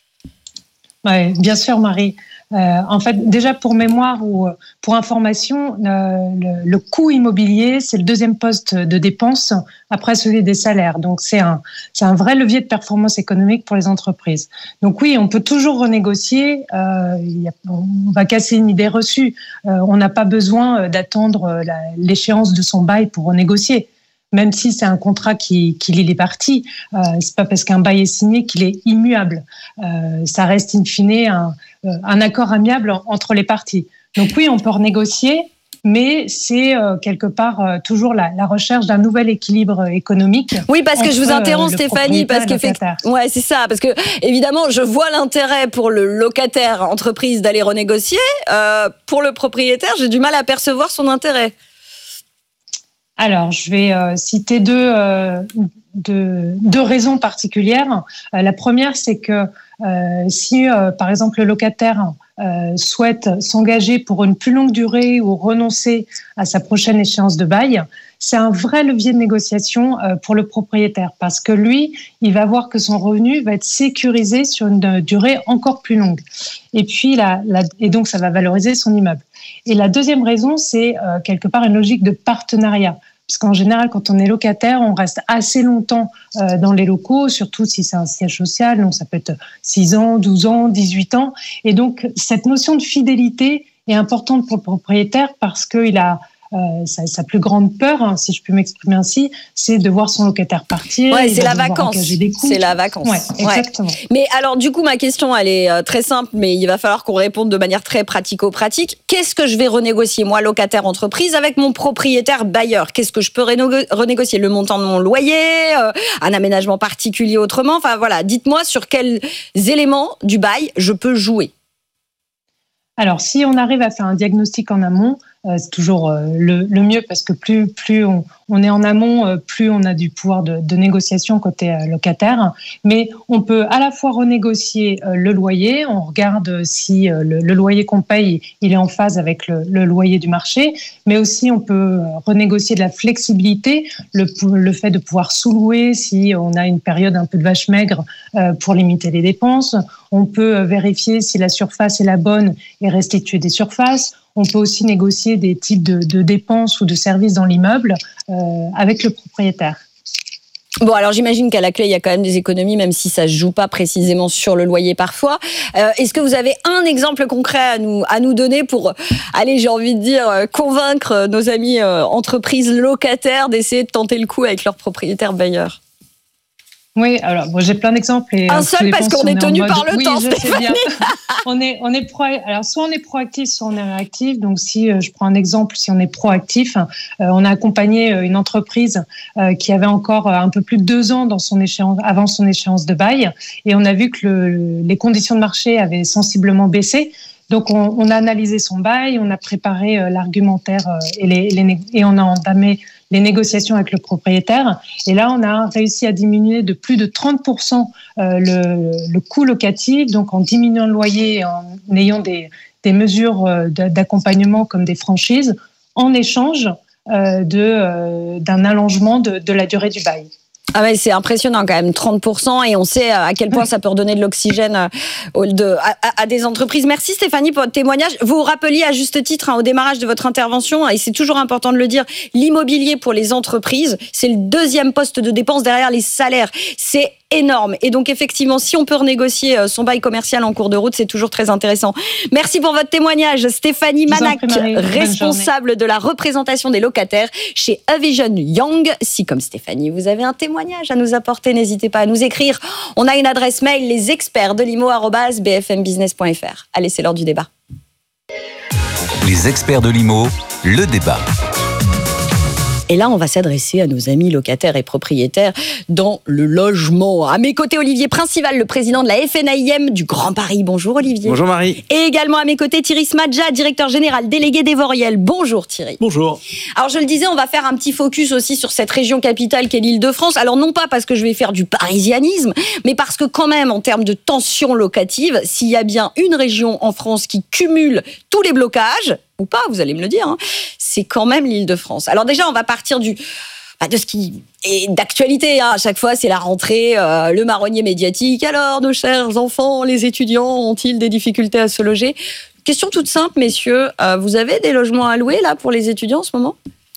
Oui, bien sûr, Marie. Euh, en fait, déjà pour mémoire ou pour information, euh, le, le coût immobilier, c'est le deuxième poste de dépense après celui des salaires. Donc, c'est un, c'est un vrai levier de performance économique pour les entreprises. Donc oui, on peut toujours renégocier. Euh, y a, on va casser une idée reçue. Euh, on n'a pas besoin d'attendre la, l'échéance de son bail pour renégocier. Même si c'est un contrat qui, qui lie les parties, euh, c'est pas parce qu'un bail est signé qu'il est immuable. Euh, ça reste in fine un, un accord amiable entre les parties. Donc oui, on peut renégocier, mais c'est euh, quelque part euh, toujours la, la recherche d'un nouvel équilibre économique. Oui, parce que entre, je vous interromps, euh, Stéphanie, parce qu'effectivement, ouais, c'est ça, parce que évidemment, je vois l'intérêt pour le locataire entreprise d'aller renégocier. Euh, pour le propriétaire, j'ai du mal à percevoir son intérêt. Alors, je vais euh, citer deux, euh, deux, deux raisons particulières. Euh, la première, c'est que euh, si, euh, par exemple, le locataire euh, souhaite s'engager pour une plus longue durée ou renoncer à sa prochaine échéance de bail, c'est un vrai levier de négociation euh, pour le propriétaire parce que lui, il va voir que son revenu va être sécurisé sur une durée encore plus longue. Et puis, la, la, et donc, ça va valoriser son immeuble. Et la deuxième raison, c'est euh, quelque part une logique de partenariat. Parce qu'en général, quand on est locataire, on reste assez longtemps euh, dans les locaux, surtout si c'est un siège social, donc ça peut être six ans, douze ans, dix-huit ans. Et donc, cette notion de fidélité est importante pour le propriétaire parce qu'il a euh, sa, sa plus grande peur, hein, si je peux m'exprimer ainsi, c'est de voir son locataire partir. Ouais, c'est la vacance. C'est la vacance. Ouais, exactement. Ouais. Mais alors, du coup, ma question, elle est euh, très simple, mais il va falloir qu'on réponde de manière très pratico-pratique. Qu'est-ce que je vais renégocier, moi, locataire entreprise, avec mon propriétaire bailleur? Qu'est-ce que je peux renégo- renégocier? Le montant de mon loyer, euh, un aménagement particulier autrement? Enfin, voilà, dites-moi sur quels éléments du bail je peux jouer. Alors, si on arrive à faire un diagnostic en amont, euh, c'est toujours euh, le, le mieux parce que plus, plus on, on est en amont, euh, plus on a du pouvoir de, de négociation côté euh, locataire. Mais on peut à la fois renégocier euh, le loyer, on regarde si euh, le, le loyer qu'on paye, il est en phase avec le, le loyer du marché, mais aussi on peut euh, renégocier de la flexibilité, le, le fait de pouvoir sous-louer si on a une période un peu de vache maigre euh, pour limiter les dépenses. On peut euh, vérifier si la surface est la bonne et restituer des surfaces. On peut aussi négocier des types de, de dépenses ou de services dans l'immeuble euh, avec le propriétaire. Bon, alors j'imagine qu'à la clé, il y a quand même des économies, même si ça ne se joue pas précisément sur le loyer parfois. Euh, est-ce que vous avez un exemple concret à nous, à nous donner pour, allez, j'ai envie de dire, convaincre nos amis euh, entreprises locataires d'essayer de tenter le coup avec leurs propriétaires bailleurs? Oui, alors bon, j'ai plein d'exemples. Et, un seul parce qu'on est tenu par le oui, temps, je Stéphanie. sais bien. on est, on est pro. Alors soit on est proactif, soit on est réactif. Donc si euh, je prends un exemple, si on est proactif, euh, on a accompagné euh, une entreprise euh, qui avait encore euh, un peu plus de deux ans dans son échéance, avant son échéance de bail, et on a vu que le, les conditions de marché avaient sensiblement baissé. Donc on, on a analysé son bail, on a préparé euh, l'argumentaire euh, et, les, les, et on a entamé les négociations avec le propriétaire. Et là, on a réussi à diminuer de plus de trente pour cent euh, le, le coût locatif, donc en diminuant le loyer et en ayant des, des mesures euh, d'accompagnement comme des franchises, en échange euh, de, euh, d'un allongement de, de la durée du bail. Ah ouais, c'est impressionnant quand même, trente pour cent, et on sait à quel point ça peut redonner de l'oxygène de, à, à des entreprises. Merci Stéphanie pour votre témoignage. Vous vous rappeliez à juste titre hein, au démarrage de votre intervention, et c'est toujours important de le dire, l'immobilier pour les entreprises, c'est le deuxième poste de dépense derrière les salaires. C'est énorme. Et donc, effectivement, si on peut renégocier son bail commercial en cours de route, c'est toujours très intéressant. Merci pour votre témoignage. Stéphanie Manac, responsable de la représentation des locataires chez Avision Young. Si, comme Stéphanie, vous avez un témoignage à nous apporter, n'hésitez pas à nous écrire. On a une adresse mail, les experts de l'I M O arobase b f m business point f r. Allez, c'est l'heure du débat. Les experts de l'I M O, le débat. Et là, on va s'adresser à nos amis locataires et propriétaires dans le logement. À mes côtés, Olivier Principal, le président de la F N A I M du Grand Paris. Bonjour Olivier. Bonjour Marie. Et également à mes côtés, Thierry Smadja, directeur général délégué d'Evoriel. Bonjour Thierry. Bonjour. Alors je le disais, on va faire un petit focus aussi sur cette région capitale qu'est l'Île-de-France. Alors non pas parce que je vais faire du parisianisme, mais parce que quand même, en termes de tension locative, s'il y a bien une région en France qui cumule tous les blocages, ou pas, vous allez me le dire, hein, c'est quand même l'Île-de-France. Alors déjà, on va partir du, bah, de ce qui est d'actualité. Hein. À chaque fois, c'est la rentrée, euh, le marronnier médiatique. Alors, nos chers enfants, les étudiants, ont-ils des difficultés à se loger? Question toute simple, messieurs. Euh, vous avez des logements à louer, là, pour les étudiants en ce moment?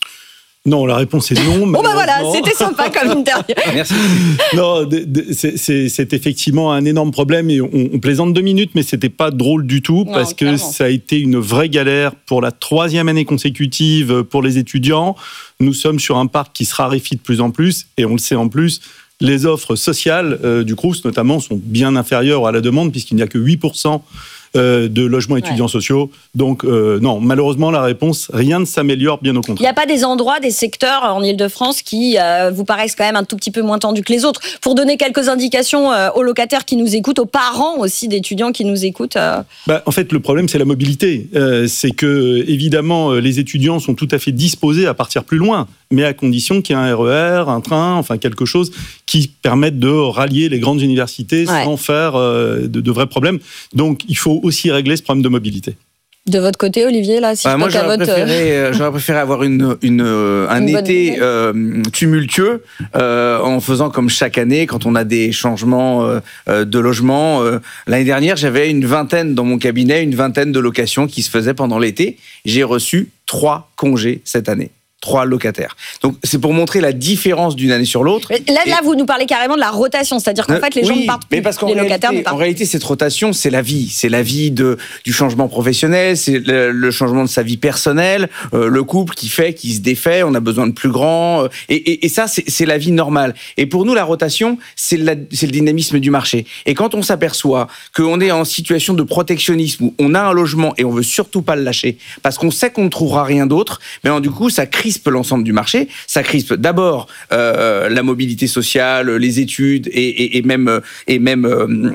Non, la réponse est non. Bon, bah voilà, c'était sympa comme interview. Merci. Non, c'est, c'est, c'est effectivement un énorme problème et on, on plaisante deux minutes, mais c'était pas drôle du tout parce non, que clairement. Ça a été une vraie galère pour la troisième année consécutive pour les étudiants. Nous sommes sur un parc qui se raréfie de plus en plus et on le sait en plus, les offres sociales euh, du Crous notamment sont bien inférieures à la demande puisqu'il n'y a que huit pour cent Euh, de logements étudiants ouais. sociaux. Donc, euh, non, malheureusement, la réponse, rien ne s'améliore, bien au contraire. Il n'y a pas des endroits, des secteurs en Ile-de-France qui euh, vous paraissent quand même un tout petit peu moins tendus que les autres. Pour donner quelques indications euh, aux locataires qui nous écoutent, aux parents aussi d'étudiants qui nous écoutent. Euh... Bah, en fait, le problème, c'est la mobilité. Euh, c'est que, évidemment, les étudiants sont tout à fait disposés à partir plus loin, mais à condition qu'il y ait un R E R, un train, enfin quelque chose qui permette de rallier les grandes universités ouais. sans faire euh, de, de vrais problèmes. Donc, il faut aussi régler ce problème de mobilité. De votre côté, Olivier, là, si bah, je moi, j'aurais, votre... préféré, euh, j'aurais préféré avoir une, une, un une été euh, tumultueux euh, en faisant comme chaque année quand on a des changements euh, de logement. Euh, l'année dernière, j'avais une vingtaine dans mon cabinet, une vingtaine de locations qui se faisaient pendant l'été. J'ai reçu trois congés cette année. trois locataires. Donc c'est pour montrer la différence d'une année sur l'autre. Là, Et... là, vous nous parlez carrément de la rotation, c'est-à-dire qu'en Euh, fait, les oui, gens ne partent plus, mais parce qu'en les réalité, locataires ne partent en réalité, cette rotation, c'est la vie. C'est la vie de, du changement professionnel, c'est le, le changement de sa vie personnelle, euh, le couple qui fait, qui se défait, on a besoin de plus grand. Euh, et, et, et ça, c'est, c'est la vie normale. Et pour nous, la rotation, c'est, la, c'est le dynamisme du marché. Et quand on s'aperçoit qu'on est en situation de protectionnisme, où on a un logement et on veut surtout pas le lâcher, parce qu'on sait qu'on ne trouvera rien d'autre, mais alors, du coup, ça crispe l'ensemble du marché. Ça crispe d'abord euh, la mobilité sociale, les études et, et, et même, et même euh,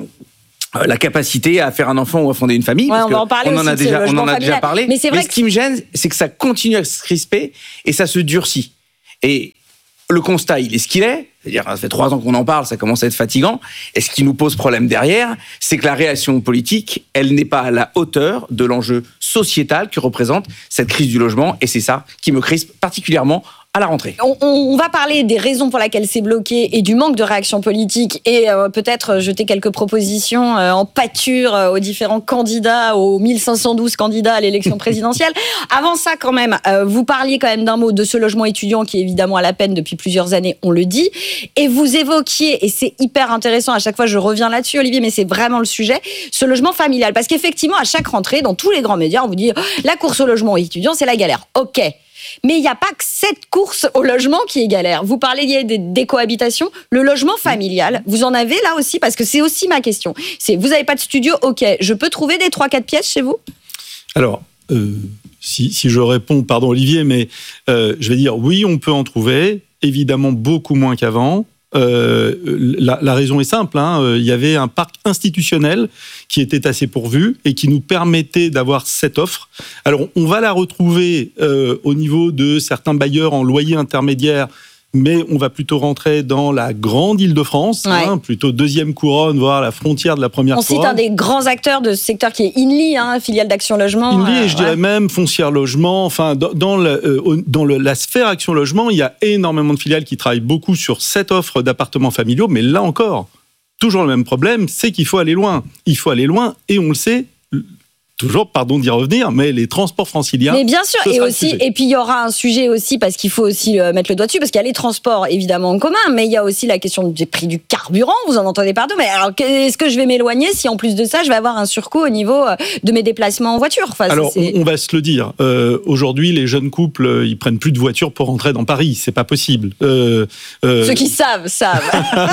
la capacité à faire un enfant ou à fonder une famille. Ouais, parce on va en parler on en aussi a de ce déjà, on logement en a déjà familial. parlé. Mais c'est vrai ce qui me gêne, c'est que ça continue à se crisper et ça se durcit. Et le constat, il est ce qu'il est. C'est-à-dire, ça fait trois ans qu'on en parle, ça commence à être fatigant. Et ce qui nous pose problème derrière, c'est que la réaction politique, elle n'est pas à la hauteur de l'enjeu sociétal que représente cette crise du logement. Et c'est ça qui me crispe particulièrement à la rentrée. On, on va parler des raisons pour lesquelles c'est bloqué et du manque de réaction politique et euh, peut-être jeter quelques propositions euh, en pâture euh, aux différents candidats, aux mille cinq cent douze candidats à l'élection présidentielle. Avant ça, quand même, euh, vous parliez quand même d'un mot de ce logement étudiant qui est évidemment à la peine depuis plusieurs années, on le dit, et vous évoquiez, et c'est hyper intéressant, à chaque fois je reviens là-dessus, Olivier, mais c'est vraiment le sujet, ce logement familial. Parce qu'effectivement, à chaque rentrée, dans tous les grands médias, on vous dit oh, la course au logement étudiant, c'est la galère. Ok. Mais il n'y a pas que cette course au logement qui est galère. Vous parliez des, des cohabitations, le logement familial, vous en avez là aussi, parce que c'est aussi ma question. C'est, vous n'avez pas de studio, ok, je peux trouver des trois quatre pièces chez vous ? Alors, euh, si, si je réponds, pardon Olivier, mais euh, je vais dire oui, on peut en trouver, évidemment beaucoup moins qu'avant. Euh, la, la raison est simple, hein, il y avait un parc institutionnel qui était assez pourvu et qui nous permettait d'avoir cette offre. Alors, on va la retrouver euh, au niveau de certains bailleurs en loyer intermédiaire, mais on va plutôt rentrer dans la grande Île-de-France, ouais. hein, plutôt deuxième couronne, voire la frontière de la première on couronne. On cite un des grands acteurs de ce secteur qui est Inly, hein, filiale d'Action Logement. Inly, euh, et je ouais. dirais même Foncière Logement. Enfin, dans, dans, le, euh, dans le, la sphère Action Logement, il y a énormément de filiales qui travaillent beaucoup sur cette offre d'appartements familiaux, mais là encore, toujours le même problème, c'est qu'il faut aller loin. Il faut aller loin, et on le sait. Toujours, pardon d'y revenir, mais les transports franciliens. Mais bien sûr, et aussi, et puis il y aura un sujet aussi, parce qu'il faut aussi mettre le doigt dessus, parce qu'il y a les transports évidemment en commun, mais il y a aussi la question des prix du carburant, vous en entendez partout. Mais alors, est-ce que je vais m'éloigner si en plus de ça, je vais avoir un surcoût au niveau de mes déplacements en voiture ? Enfin, alors, c'est... on va se le dire. Euh, aujourd'hui, les jeunes couples, ils prennent plus de voiture pour rentrer dans Paris. C'est pas possible. Euh, euh... Ceux qui savent, savent.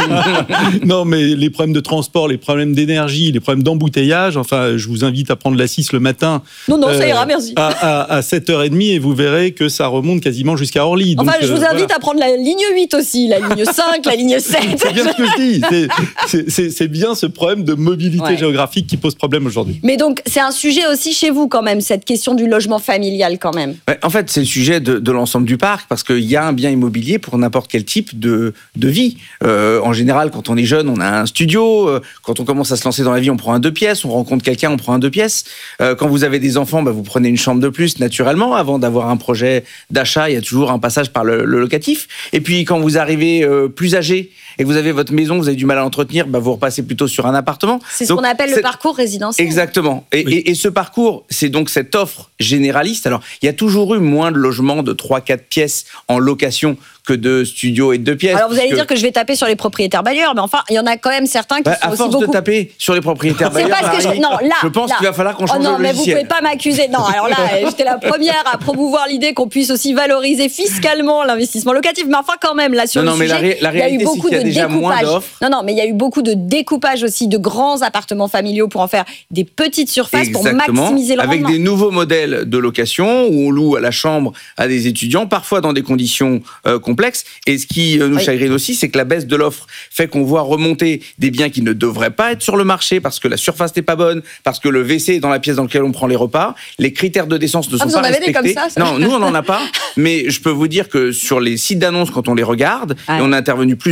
Non, mais les problèmes de transport, les problèmes d'énergie, les problèmes d'embouteillage, enfin, je vous invite à prendre la le matin. Non, non, ça ira, euh, merci. À, à, à sept heures trente et vous verrez que ça remonte quasiment jusqu'à Orly. Enfin, donc, je vous euh, invite voilà. à prendre la ligne huit aussi, la ligne cinq, la ligne sept. C'est bien ce que je dis. C'est, c'est, c'est, c'est bien ce problème de mobilité ouais. géographique qui pose problème aujourd'hui. Mais donc, c'est un sujet aussi chez vous quand même, cette question du logement familial quand même. Ouais, en fait, c'est le sujet de, de l'ensemble du parc, parce qu'il y a un bien immobilier pour n'importe quel type de, de vie. Euh, en général, quand on est jeune, on a un studio. Euh, quand on commence à se lancer dans la vie, on prend un deux pièces. On rencontre quelqu'un, on prend un deux pièces. Euh, quand vous avez des enfants, bah, vous prenez une chambre de plus naturellement. Avant d'avoir un projet d'achat, il y a toujours un passage par le, le locatif. Et puis quand vous arrivez euh, plus âgé et que vous avez votre maison, vous avez du mal à l'entretenir, bah, vous repassez plutôt sur un appartement. C'est ce donc, qu'on appelle le parcours résidentiel. Exactement. Et, oui. et, et ce parcours, c'est donc cette offre généraliste. Alors, il y a toujours eu moins de logements de trois quatre pièces en location que de studios et de deux pièces. Alors vous allez que... dire que je vais taper sur les propriétaires bailleurs, mais enfin, il y en a quand même certains qui bah, sont à aussi force beaucoup... de taper sur les propriétaires c'est bailleurs, parce que Marie, je... Non, là, je pense là. qu'il va falloir qu'on change oh non, le logiciel. Non, mais vous pouvez pas m'accuser. Non, alors là, j'étais la première à promouvoir l'idée qu'on puisse aussi valoriser fiscalement l'investissement locatif, mais enfin quand même, là, sur non, le non, sujet, mais la, ré- la réalité, il y a eu beaucoup c'est qu'il y a de déjà découpage. Moins d'offres. Non, non, mais il y a eu beaucoup de découpage aussi de grands appartements familiaux pour en faire des petites surfaces Exactement. pour maximiser le Avec rendement. des nouveaux modèles de location où on loue à la chambre à des étudiants, parfois dans des conditions euh, complexes. Et ce qui euh, nous oui. chagrine aussi, c'est que la baisse de l'offre fait qu'on voit remonter des biens qui ne devraient pas être sur le marché parce que la surface n'est pas bonne, parce que le W C est dans la pièce dans laquelle on prend les repas, les critères de décence ne ah, sont vous pas en avez respectés. Des comme ça, ça Non, nous on n'en a pas, mais je peux vous dire que sur les sites d'annonces, quand on les regarde, ouais. et on a intervenu plusieurs fois,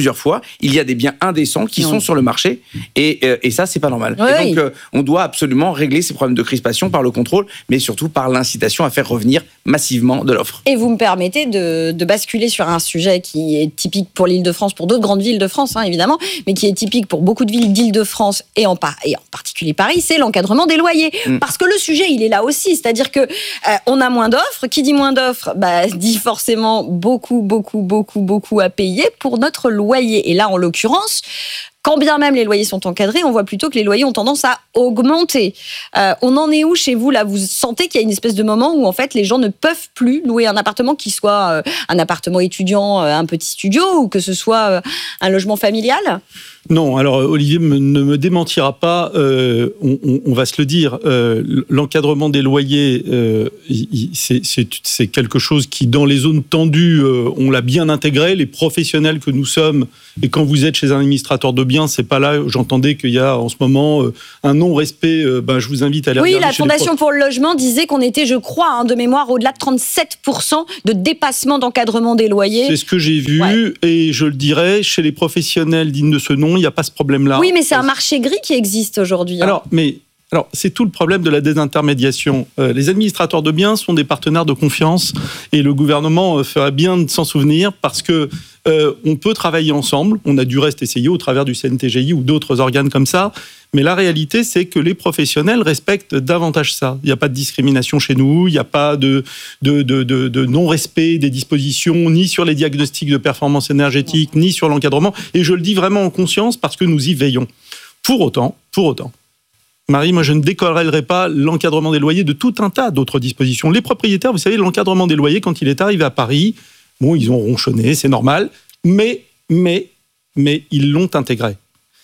il y a des biens indécents qui oui. sont sur le marché, et, euh, et ça, c'est pas normal. Oui. Et donc, euh, on doit absolument régler ces problèmes de crispation par le contrôle, mais surtout par l'incitation à faire revenir massivement de l'offre. Et vous me permettez de, de basculer sur un sujet qui est typique pour l'Île-de-France, pour d'autres grandes villes de France, hein, évidemment, mais qui est typique pour beaucoup de villes d'Île-de-France et en, par- et en particulier Paris, c'est l'encadrement des loyers. Mmh. Parce que le sujet, il est là aussi. C'est-à-dire que euh, on a moins d'offres. Qui dit moins d'offres, bah, dit forcément beaucoup, beaucoup, beaucoup, beaucoup à payer pour notre loyer. Et là, en l'occurrence, quand bien même les loyers sont encadrés, on voit plutôt que les loyers ont tendance à augmenter. Euh, on en est où chez vous là ? Vous sentez qu'il y a une espèce de moment où en fait les gens ne peuvent plus louer un appartement qui soit euh, un appartement étudiant, euh, un petit studio, ou que ce soit euh, un logement familial ? Non, alors Olivier me, ne me démentira pas, euh, on, on, on va se le dire, euh, l'encadrement des loyers, euh, c'est, c'est, c'est quelque chose qui, dans les zones tendues, euh, on l'a bien intégré, les professionnels que nous sommes, et quand vous êtes chez un administrateur de biens, c'est pas là, j'entendais qu'il y a en ce moment euh, un non-respect, euh, ben, je vous invite à aller oui, regarder. Oui, la Fondation prof... pour le logement disait qu'on était, je crois, hein, de mémoire, au-delà de trente-sept pour cent de dépassement d'encadrement des loyers. C'est ce que j'ai vu, ouais. Et je le dirais, chez les professionnels dignes de ce nom, il n'y a pas ce problème-là. Oui, mais c'est un marché gris qui existe aujourd'hui. Hein. Alors, mais alors, c'est tout le problème de la désintermédiation. Euh, les administrateurs de biens sont des partenaires de confiance, et le gouvernement euh, ferait bien de s'en souvenir, parce que euh, on peut travailler ensemble. On a du reste essayé au travers du C N T G I ou d'autres organes comme ça. Mais la réalité, c'est que les professionnels respectent davantage ça. Il n'y a pas de discrimination chez nous, il n'y a pas de, de, de, de, de non-respect des dispositions, ni sur les diagnostics de performance énergétique, ni sur l'encadrement. Et je le dis vraiment en conscience parce que nous y veillons. Pour autant, pour autant, Marie, moi je ne décorrélerai pas l'encadrement des loyers de tout un tas d'autres dispositions. Les propriétaires, vous savez, l'encadrement des loyers, quand il est arrivé à Paris, bon, ils ont ronchonné, c'est normal, mais, mais, mais ils l'ont intégré.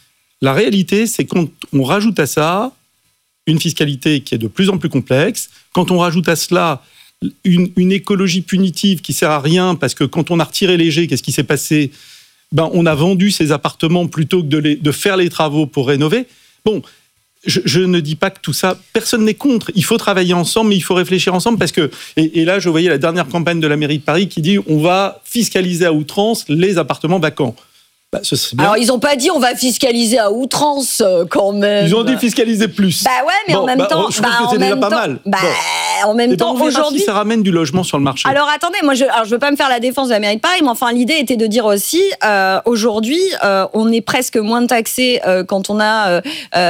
La réalité, c'est qu'on on rajoute à ça une fiscalité qui est de plus en plus complexe. Quand on rajoute à cela une, une écologie punitive qui sert à rien, parce que quand on a retiré les G, qu'est-ce qui s'est passé ? Ben, on a vendu ces appartements plutôt que de, les, de faire les travaux pour rénover. Bon, je, je ne dis pas que tout ça, personne n'est contre. Il faut travailler ensemble, mais il faut réfléchir ensemble, parce que, et, et là, je voyais la dernière campagne de la mairie de Paris qui dit on va fiscaliser à outrance les appartements vacants. Bah, ce serait bien. Alors, ils n'ont pas dit on va fiscaliser à outrance euh, quand même. Ils ont dit fiscaliser plus. Bah ouais, mais bon, en même bah, temps, je bah, trouve que c'est déjà pas temps, mal. Bah, bon. En même et temps, ben aujourd'hui, si ça ramène du logement sur le marché. Alors attendez, moi, je, alors je veux pas me faire la défense de la mairie de Paris, mais enfin l'idée était de dire aussi, euh, aujourd'hui, euh, on est presque moins taxé euh, quand on a euh,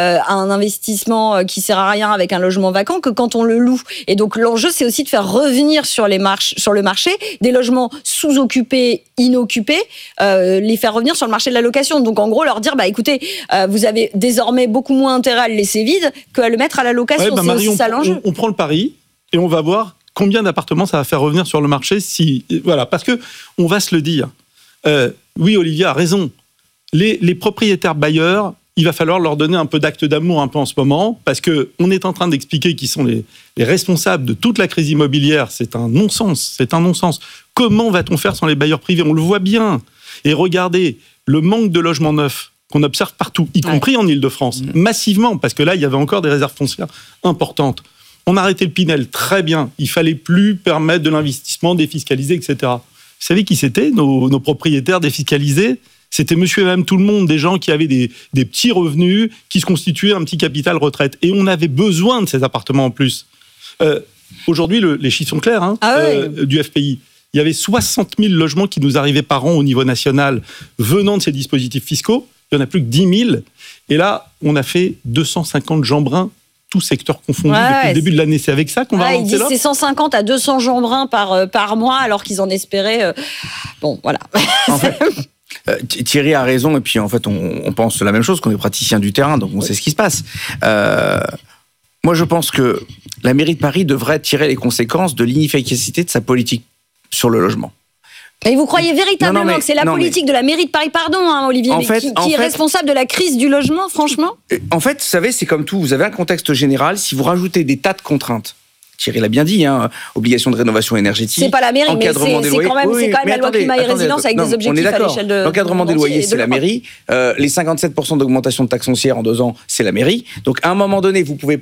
un investissement qui sert à rien avec un logement vacant que quand on le loue. Et donc l'enjeu, c'est aussi de faire revenir sur les marches, sur le marché des logements sous-occupés, inoccupés, euh, les faire revenir sur le marché de la location. Donc en gros, leur dire, bah écoutez, euh, vous avez désormais beaucoup moins intérêt à le laisser vide qu'à le mettre à la location. Ouais, bah, c'est Marie, aussi on, ça l'enjeu. On, on prend le pari et on va voir combien d'appartements ça va faire revenir sur le marché. Si voilà, parce que on va se le dire. Euh, oui, Olivier a raison. Les, les propriétaires bailleurs, il va falloir leur donner un peu d'acte d'amour un peu en ce moment, parce que on est en train d'expliquer qui sont les, les responsables de toute la crise immobilière. C'est un non-sens. C'est un non-sens. Comment va-t-on faire sans les bailleurs privés ? On le voit bien. Et regardez le manque de logements neufs qu'on observe partout, y compris ouais. en Île-de-France, mmh. massivement, parce que là, il y avait encore des réserves foncières importantes. On a arrêté le Pinel, très bien. Il fallait plus permettre de l'investissement défiscalisé, et cetera. Vous savez qui c'était, nos, nos propriétaires défiscalisés ? C'était monsieur et madame tout le monde, des gens qui avaient des, des petits revenus, qui se constituaient un petit capital retraite. Et on avait besoin de ces appartements en plus. Euh, aujourd'hui, le, les chiffres sont clairs, hein, ah ouais. euh, du F P I. Il y avait soixante mille logements qui nous arrivaient par an au niveau national venant de ces dispositifs fiscaux. Il n'y en a plus que dix mille. Et là, on a fait deux cent cinquante Jeanbrun, tous secteurs confondus, ouais, depuis le début de l'année. C'est avec ça qu'on ouais, va relancer là ? C'est cent cinquante à deux cents Jeanbrun par, euh, par mois, alors qu'ils en espéraient... Euh... Bon, voilà. En fait, euh, Thierry a raison, et puis en fait, on, on pense la même chose, qu'on est praticien du terrain, donc on ouais. sait ce qui se passe. Euh, moi, je pense que la mairie de Paris devrait tirer les conséquences de l'inefficacité de sa politique sur le logement. Et vous croyez véritablement non, non, mais, que c'est la non, politique mais... de la mairie de Paris, pardon, hein, Olivier, mais fait, qui, qui est fait, responsable de la crise du logement, franchement ? En fait, vous savez, c'est comme tout. Vous avez un contexte général. Si vous rajoutez des tas de contraintes, Thierry l'a bien dit, hein, obligation de rénovation énergétique. C'est pas la mairie, mais c'est, c'est quand même, oui, c'est quand même la loi climat et résilience avec non, des objectifs à l'échelle de. L'encadrement des loyers, c'est la mairie. Euh, les cinquantasept pour cent d'augmentation de taxes foncières en deux ans, c'est la mairie. Donc, à un moment donné, vous pouvez pas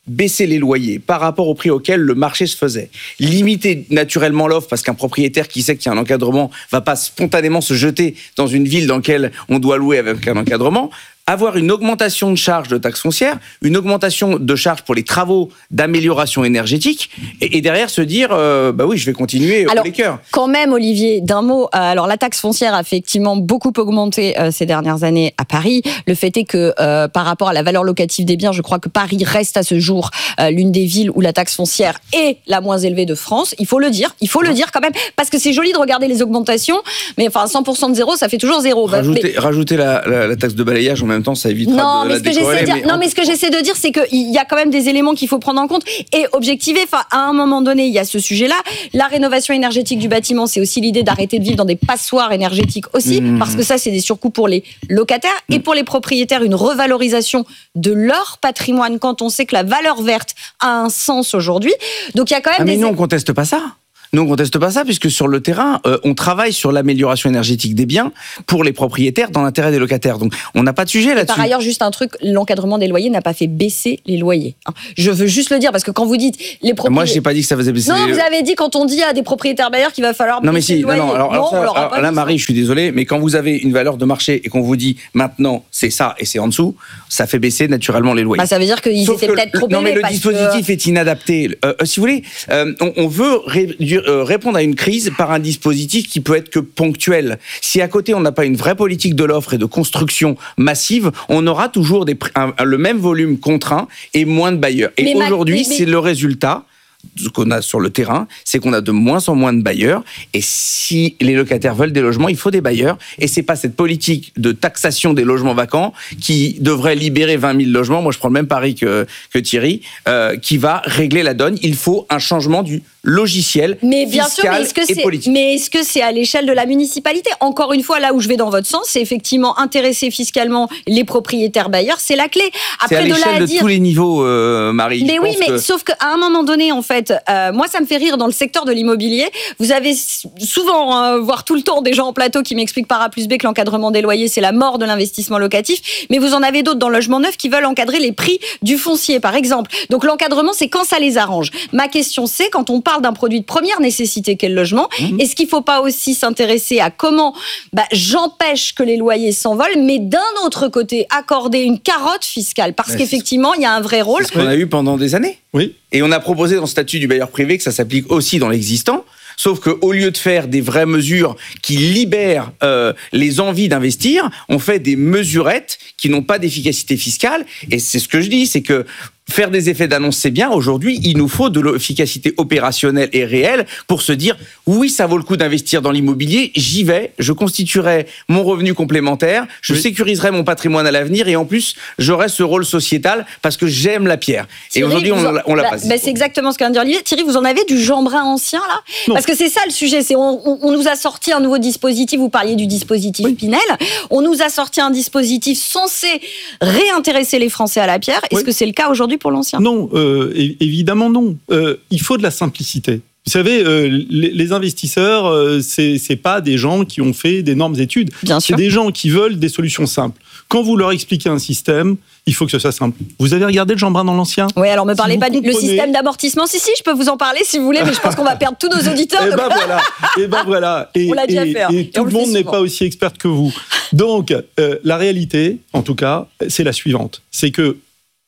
baisser les loyers par rapport au prix auquel le marché se faisait, limiter naturellement l'offre parce qu'un propriétaire qui sait qu'il y a un encadrement va pas spontanément se jeter dans une ville dans laquelle on doit louer avec un encadrement, avoir une augmentation de charges de taxes foncières, une augmentation de charges pour les travaux d'amélioration énergétique, et, et derrière se dire, euh, bah oui, je vais continuer au les cœurs. Quand même, Olivier, d'un mot, euh, alors la taxe foncière a effectivement beaucoup augmenté euh, ces dernières années à Paris. Le fait est que euh, par rapport à la valeur locative des biens, je crois que Paris reste à ce jour euh, l'une des villes où la taxe foncière est la moins élevée de France. Il faut le dire, il faut le dire quand même, parce que c'est joli de regarder les augmentations, mais enfin cent pour cent de zéro, ça fait toujours zéro. Rajouter, mais... rajouter la, la, la taxe de balayage en même temps, ça évitera non, de mais la ce que décorer. j'essaie de dire, mais non, mais ce que j'essaie de dire, c'est qu'il y a quand même des éléments qu'il faut prendre en compte et objectiver. Enfin, à un moment donné, il y a ce sujet-là. La rénovation énergétique du bâtiment, c'est aussi l'idée d'arrêter de vivre dans des passoires énergétiques aussi, mmh. parce que ça, c'est des surcoûts pour les locataires mmh. et pour les propriétaires, une revalorisation de leur patrimoine quand on sait que la valeur verte a un sens aujourd'hui. Donc, il y a quand même ah, des... Mais nous, on conteste pas ça. Nous, on ne conteste pas ça, puisque sur le terrain, euh, on travaille sur l'amélioration énergétique des biens pour les propriétaires dans l'intérêt des locataires. Donc, on n'a pas de sujet là-dessus. Par ailleurs, juste un truc, l'encadrement des loyers n'a pas fait baisser les loyers. Je veux juste le dire, parce que quand vous dites les propriétaires... Moi, je n'ai pas dit que ça faisait baisser non, les... vous avez dit, quand on dit à des propriétaires bailleurs qu'il va falloir non, mais baisser si, les loyers. Non, non, alors, alors, non, ça, alors là, Marie, je suis désolé, mais quand vous avez une valeur de marché et qu'on vous dit, maintenant, c'est ça et c'est en dessous, ça fait baisser naturellement les loyers. Bah, ça veut dire qu'ils étaient peut-être trop élevés. Non, mais le parce dispositif que... est inadapté. Euh, si vous voulez, euh, on, on veut ré, euh, répondre à une crise par un dispositif qui peut être que ponctuel. Si à côté on n'a pas une vraie politique de l'offre et de construction massive, on aura toujours des, un, le même volume contraint et moins de bailleurs. Et mais aujourd'hui, ma... mais... c'est le résultat. Ce qu'on a sur le terrain, c'est qu'on a de moins en moins de bailleurs. Et si les locataires veulent des logements, il faut des bailleurs. Et c'est pas cette politique de taxation des logements vacants qui devrait libérer vingt mille logements. Moi, je prends le même pari que, que Thierry, euh, qui va régler la donne. Il faut un changement du logiciel mais bien fiscal sûr, mais est-ce que et c'est, politique. Mais est-ce que c'est à l'échelle de la municipalité ? Encore une fois, là où je vais dans votre sens, c'est effectivement intéresser fiscalement les propriétaires bailleurs. C'est la clé. Après, c'est à de l'échelle là à de dire... tous les niveaux, euh, Marie. Mais je oui, pense mais que... sauf qu'à un moment donné, en fait, euh, moi, ça me fait rire dans le secteur de l'immobilier. Vous avez souvent, euh, voire tout le temps, des gens en plateau qui m'expliquent par A plus B que l'encadrement des loyers, c'est la mort de l'investissement locatif. Mais vous en avez d'autres dans le logement neuf qui veulent encadrer les prix du foncier, par exemple. Donc l'encadrement, c'est quand ça les arrange. Ma question, c'est quand on parle d'un produit de première nécessité qu'est le logement, mmh. est-ce qu'il ne faut pas aussi s'intéresser à comment bah, j'empêche que les loyers s'envolent, mais d'un autre côté, accorder une carotte fiscale, parce bah, qu'effectivement, il y a un vrai rôle. C'est ce qu'on a eu pendant des années. Oui. Et on a proposé dans le statut du bailleur privé que ça s'applique aussi dans l'existant. Sauf qu'au lieu de faire des vraies mesures qui libèrent euh, les envies d'investir, on fait des mesurettes qui n'ont pas d'efficacité fiscale. Et c'est ce que je dis, c'est que faire des effets d'annonce, c'est bien. Aujourd'hui, il nous faut de l'efficacité opérationnelle et réelle pour se dire oui, ça vaut le coup d'investir dans l'immobilier. J'y vais, je constituerai mon revenu complémentaire, je oui. sécuriserai mon patrimoine à l'avenir et en plus, j'aurai ce rôle sociétal parce que j'aime la pierre. Thierry, et aujourd'hui, on, en, on l'a bah, pas. Bah, c'est exactement ce qu'a dit Olivier. Thierry, vous en avez du Jeanbrun ancien là ? Non. Parce que c'est ça le sujet. C'est on, on, on nous a sorti un nouveau dispositif. Vous parliez du dispositif oui. Pinel. On nous a sorti un dispositif censé réintéresser les Français à la pierre. Est-ce oui. que c'est le cas aujourd'hui pour l'ancien ? Non, euh, évidemment non. Euh, il faut de la simplicité. Vous savez, euh, les, les investisseurs, euh, c'est, c'est pas des gens qui ont fait d'énormes études. Bien sûr. C'est des gens qui veulent des solutions simples. Quand vous leur expliquez un système, il faut que ce soit simple. Vous avez regardé le Jeanbrun dans l'ancien ? Oui, alors me parlez si pas du comprenez... système d'amortissement. Si, si, je peux vous en parler si vous voulez, mais je pense qu'on va perdre tous nos auditeurs. Et ben voilà. Et ben voilà. Et, on l'a déjà et, fait. Hein. Et, et tout et le monde n'est pas aussi expert que vous. Donc, euh, la réalité, en tout cas, c'est la suivante. C'est que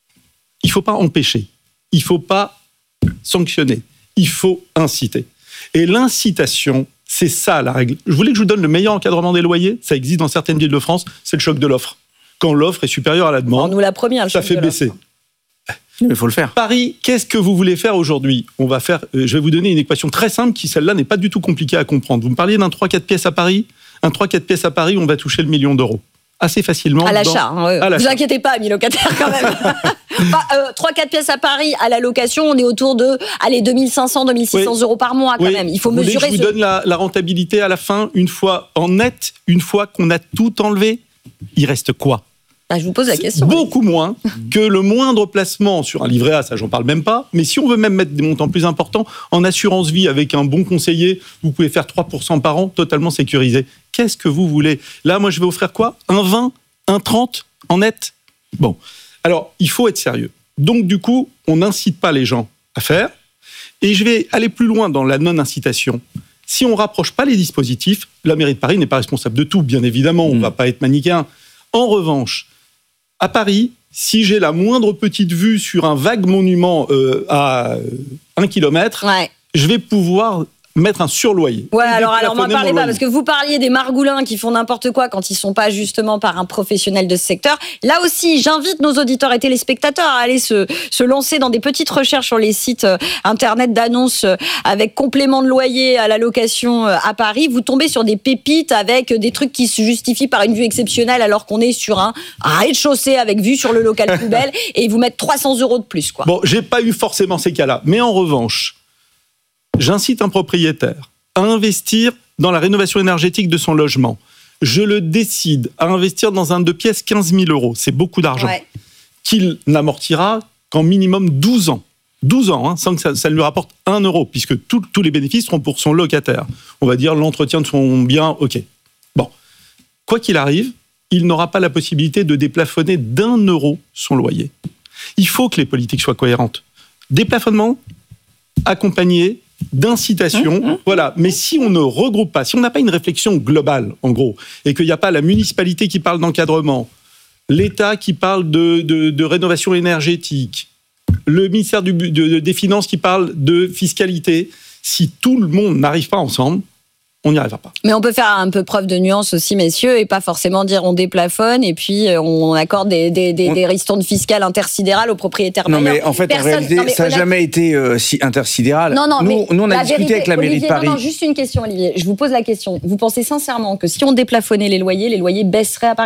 il faut pas empêcher. Il ne faut pas sanctionner, il faut inciter. Et l'incitation, c'est ça la règle. Je voulais que je vous donne le meilleur encadrement des loyers, ça existe dans certaines villes de France, c'est le choc de l'offre. Quand l'offre est supérieure à la demande, on nous l'a promis, hein, ça fait baisser. Il faut le faire. Paris, qu'est-ce que vous voulez faire aujourd'hui ? On va faire, euh, je vais vous donner une équation très simple qui, celle-là, n'est pas du tout compliquée à comprendre. Vous me parliez d'un trois quatre pièces à Paris. Un trois quatre pièces à Paris, on va toucher le million d'euros. Assez facilement. À l'achat. Dans... Hein, ouais. Vous inquiétez pas, amis locataires, quand même. Enfin, euh, trois quatre pièces à Paris, à la location, on est autour de allez, deux mille cinq cents, deux mille six cents oui. euros par mois, quand oui. même. Il faut vous mesurer. Je vous ce... donne la, la rentabilité à la fin, une fois en net, une fois qu'on a tout enlevé, il reste quoi ? Bah, je vous pose la question. Beaucoup oui. moins que le moindre placement sur un livret A, ça j'en parle même pas. Mais si on veut même mettre des montants plus importants, en assurance vie avec un bon conseiller, vous pouvez faire trois pour cent par an, totalement sécurisé. Qu'est-ce que vous voulez ? Là, moi, je vais offrir quoi ? Un vingt ? Un trente ? En net ? Bon. Alors, il faut être sérieux. Donc, du coup, on n'incite pas les gens à faire. Et je vais aller plus loin dans la non-incitation. Si on ne rapproche pas les dispositifs, la mairie de Paris n'est pas responsable de tout, bien évidemment, on ne mmh. va pas être manichéen. En revanche, à Paris, si j'ai la moindre petite vue sur un vague monument euh, à un kilomètre, ouais. je vais pouvoir mettre un surloyer. Ouais, alors, alors m'en parlez pas, parce que vous parliez des margoulins qui font n'importe quoi quand ils sont pas justement par un professionnel de ce secteur. Là aussi, j'invite nos auditeurs et téléspectateurs à aller se, se lancer dans des petites recherches sur les sites internet d'annonces avec complément de loyer à la location à Paris. Vous tombez sur des pépites avec des trucs qui se justifient par une vue exceptionnelle alors qu'on est sur un, un rez-de-chaussée avec vue sur le local poubelle et ils vous mettent trois cents euros de plus, quoi. Bon, j'ai pas eu forcément ces cas-là, mais en revanche, j'incite un propriétaire à investir dans la rénovation énergétique de son logement. Je le décide à investir dans un deux pièces quinze mille euros. C'est beaucoup d'argent. Ouais. Qu'il n'amortira qu'en minimum douze ans. douze ans, hein, sans que ça, ça lui rapporte un euro, puisque tout, tous les bénéfices seront pour son locataire. On va dire l'entretien de son bien, ok. Bon. Quoi qu'il arrive, il n'aura pas la possibilité de déplafonner d'un euro son loyer. Il faut que les politiques soient cohérentes. Déplafonnement, accompagné d'incitation, mmh, mmh. voilà. Mais si on ne regroupe pas, si on n'a pas une réflexion globale, en gros, et qu'il n'y a pas la municipalité qui parle d'encadrement, l'État qui parle de, de, de rénovation énergétique, le ministère du, de, des Finances qui parle de fiscalité, si tout le monde n'arrive pas ensemble, on n'y arrivera pas. Mais on peut faire un peu preuve de nuance aussi, messieurs, et pas forcément dire on déplafonne et puis on accorde des, des, des, on... des ristournes fiscales intersidérales aux propriétaires non, bailleurs. Non, mais en fait, Personne... en réalité, non, ça n'a honnête... jamais été euh, si intersidéral. Non, non, nous, mais nous, on a discuté vérité, avec la mairie Olivier, de Paris. Non, non, juste une question, Olivier. Je vous pose la question. Vous pensez sincèrement que si on déplafonnait les loyers, les loyers baisseraient à Paris ?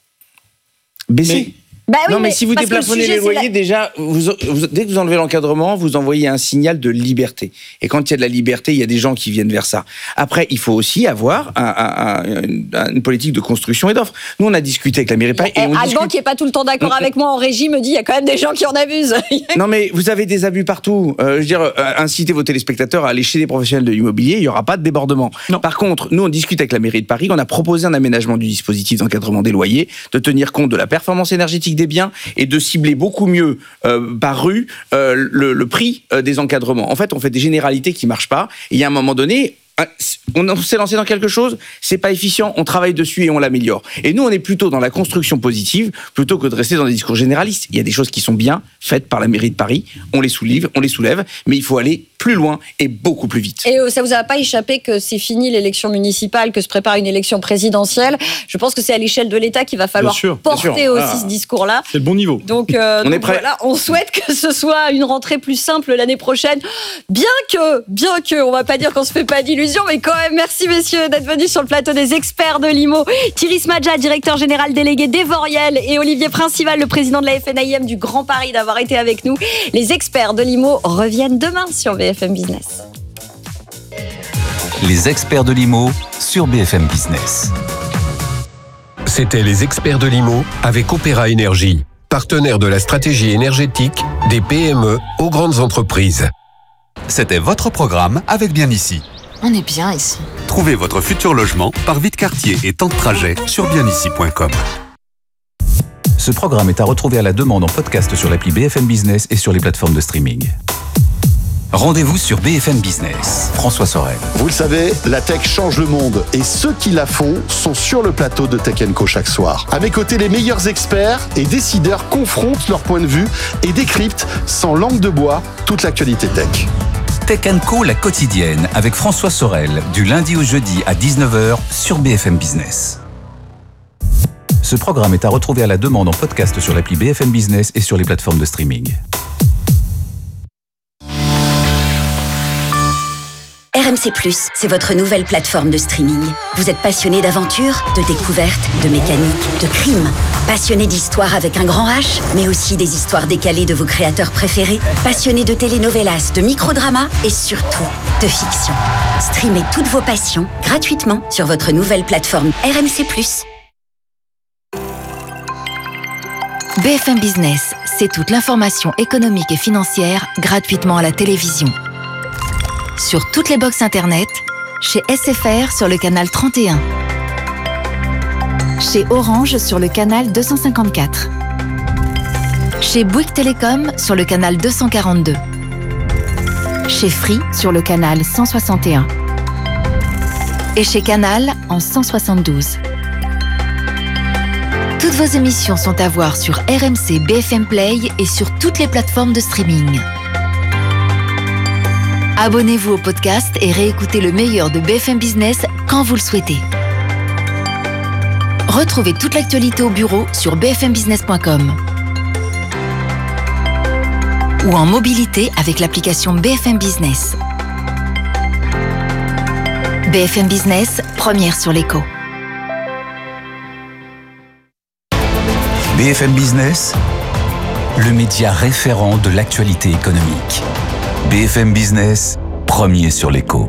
Baisser mais... Bah oui, non, mais, mais si vous le déplafonnez sujet, les loyers, la... déjà, vous, vous, dès que vous enlevez l'encadrement, vous envoyez un signal de liberté. Et quand il y a de la liberté, il y a des gens qui viennent vers ça. Après, il faut aussi avoir un, un, un, une politique de construction et d'offres. Nous, on a discuté avec la mairie de Paris. Et, et on Alban, discute... qui n'est pas tout le temps d'accord on... avec moi en régie, me dit il y a quand même des gens qui en abusent. Non, mais vous avez des abus partout. Euh, je veux dire, euh, incitez vos téléspectateurs à aller chez des professionnels de l'immobilier, il n'y aura pas de débordement. Non. Par contre, nous, on discute avec la mairie de Paris, on a proposé un aménagement du dispositif d'encadrement des loyers, de tenir compte de la performance énergétique des biens et de de cibler beaucoup mieux euh, par rue euh, le, le prix euh, des encadrements. En fait, on fait des généralités qui marchent pas. Et il y a un moment donné, on s'est lancé dans quelque chose, c'est pas efficient, on travaille dessus et on l'améliore. Et nous, on est plutôt dans la construction positive plutôt que de rester dans des discours généralistes. Il y a des choses qui sont bien faites par la mairie de Paris, on les soulève, on les soulève, mais il faut aller plus loin et beaucoup plus vite. Et ça vous a pas échappé que c'est fini l'élection municipale, que se prépare une élection présidentielle. Je pense que c'est à l'échelle de l'État qu'il va falloir bien sûr, porter bien sûr. aussi ah, ce discours-là. C'est le bon niveau. Donc, euh, on donc est prêt. Voilà, on souhaite que ce soit une rentrée plus simple l'année prochaine. Bien que, bien que, on va pas dire qu'on se fait pas d'illusions, mais quand même, merci messieurs d'être venus sur le plateau des experts de l'I M O. Thierry Smadja, directeur général délégué d'Evoriel, et Olivier Principal, le président de la F N A I M du Grand Paris, d'avoir été avec nous. Les experts de l'I M O reviennent demain sur B F M Business. Les experts de l'I M O sur B F M Business. C'était les experts de l'I M O avec Opéra Énergie, partenaire de la stratégie énergétique des P M E aux grandes entreprises. C'était votre programme avec Bien Ici. On est bien ici. Trouvez votre futur logement par vide quartier et temps de trajet sur bien ici point com. Ce programme est à retrouver à la demande en podcast sur l'appli B F M Business et sur les plateformes de streaming. Rendez-vous sur B F M Business. François Sorel. Vous le savez, la tech change le monde et ceux qui la font sont sur le plateau de Tech and Co chaque soir. À mes côtés, les meilleurs experts et décideurs confrontent leur point de vue et décryptent sans langue de bois toute l'actualité tech. Tech and Co, la quotidienne, avec François Sorel, du lundi au jeudi à dix-neuf heures sur B F M Business. Ce programme est à retrouver à la demande en podcast sur l'appli B F M Business et sur les plateformes de streaming. R M C plus, c'est votre nouvelle plateforme de streaming. Vous êtes passionné d'aventure, de découverte, de mécanique, de crime. Passionné d'histoire avec un grand H, mais aussi des histoires décalées de vos créateurs préférés. Passionné de telenovelas, de microdramas et surtout de fiction. Streamez toutes vos passions gratuitement sur votre nouvelle plateforme R M C plus. B F M Business, c'est toute l'information économique et financière gratuitement à la télévision. Sur toutes les box internet, chez S F R sur le canal trente et un, chez Orange sur le canal deux cent cinquante-quatre, Chez Bouygues Télécom sur le canal deux cent quarante-deux. Chez Free sur le canal cent soixante et un. Et chez Canal en cent soixante-douze. Toutes vos émissions sont à voir sur R M C B F M Play et sur toutes les plateformes de streaming. Abonnez-vous au podcast et réécoutez le meilleur de B F M Business quand vous le souhaitez. Retrouvez toute l'actualité au bureau sur b f m business point com ou en mobilité avec l'application B F M Business. B F M Business, première sur l'écho. B F M Business, le média référent de l'actualité économique. B F M Business, premier sur l'écho.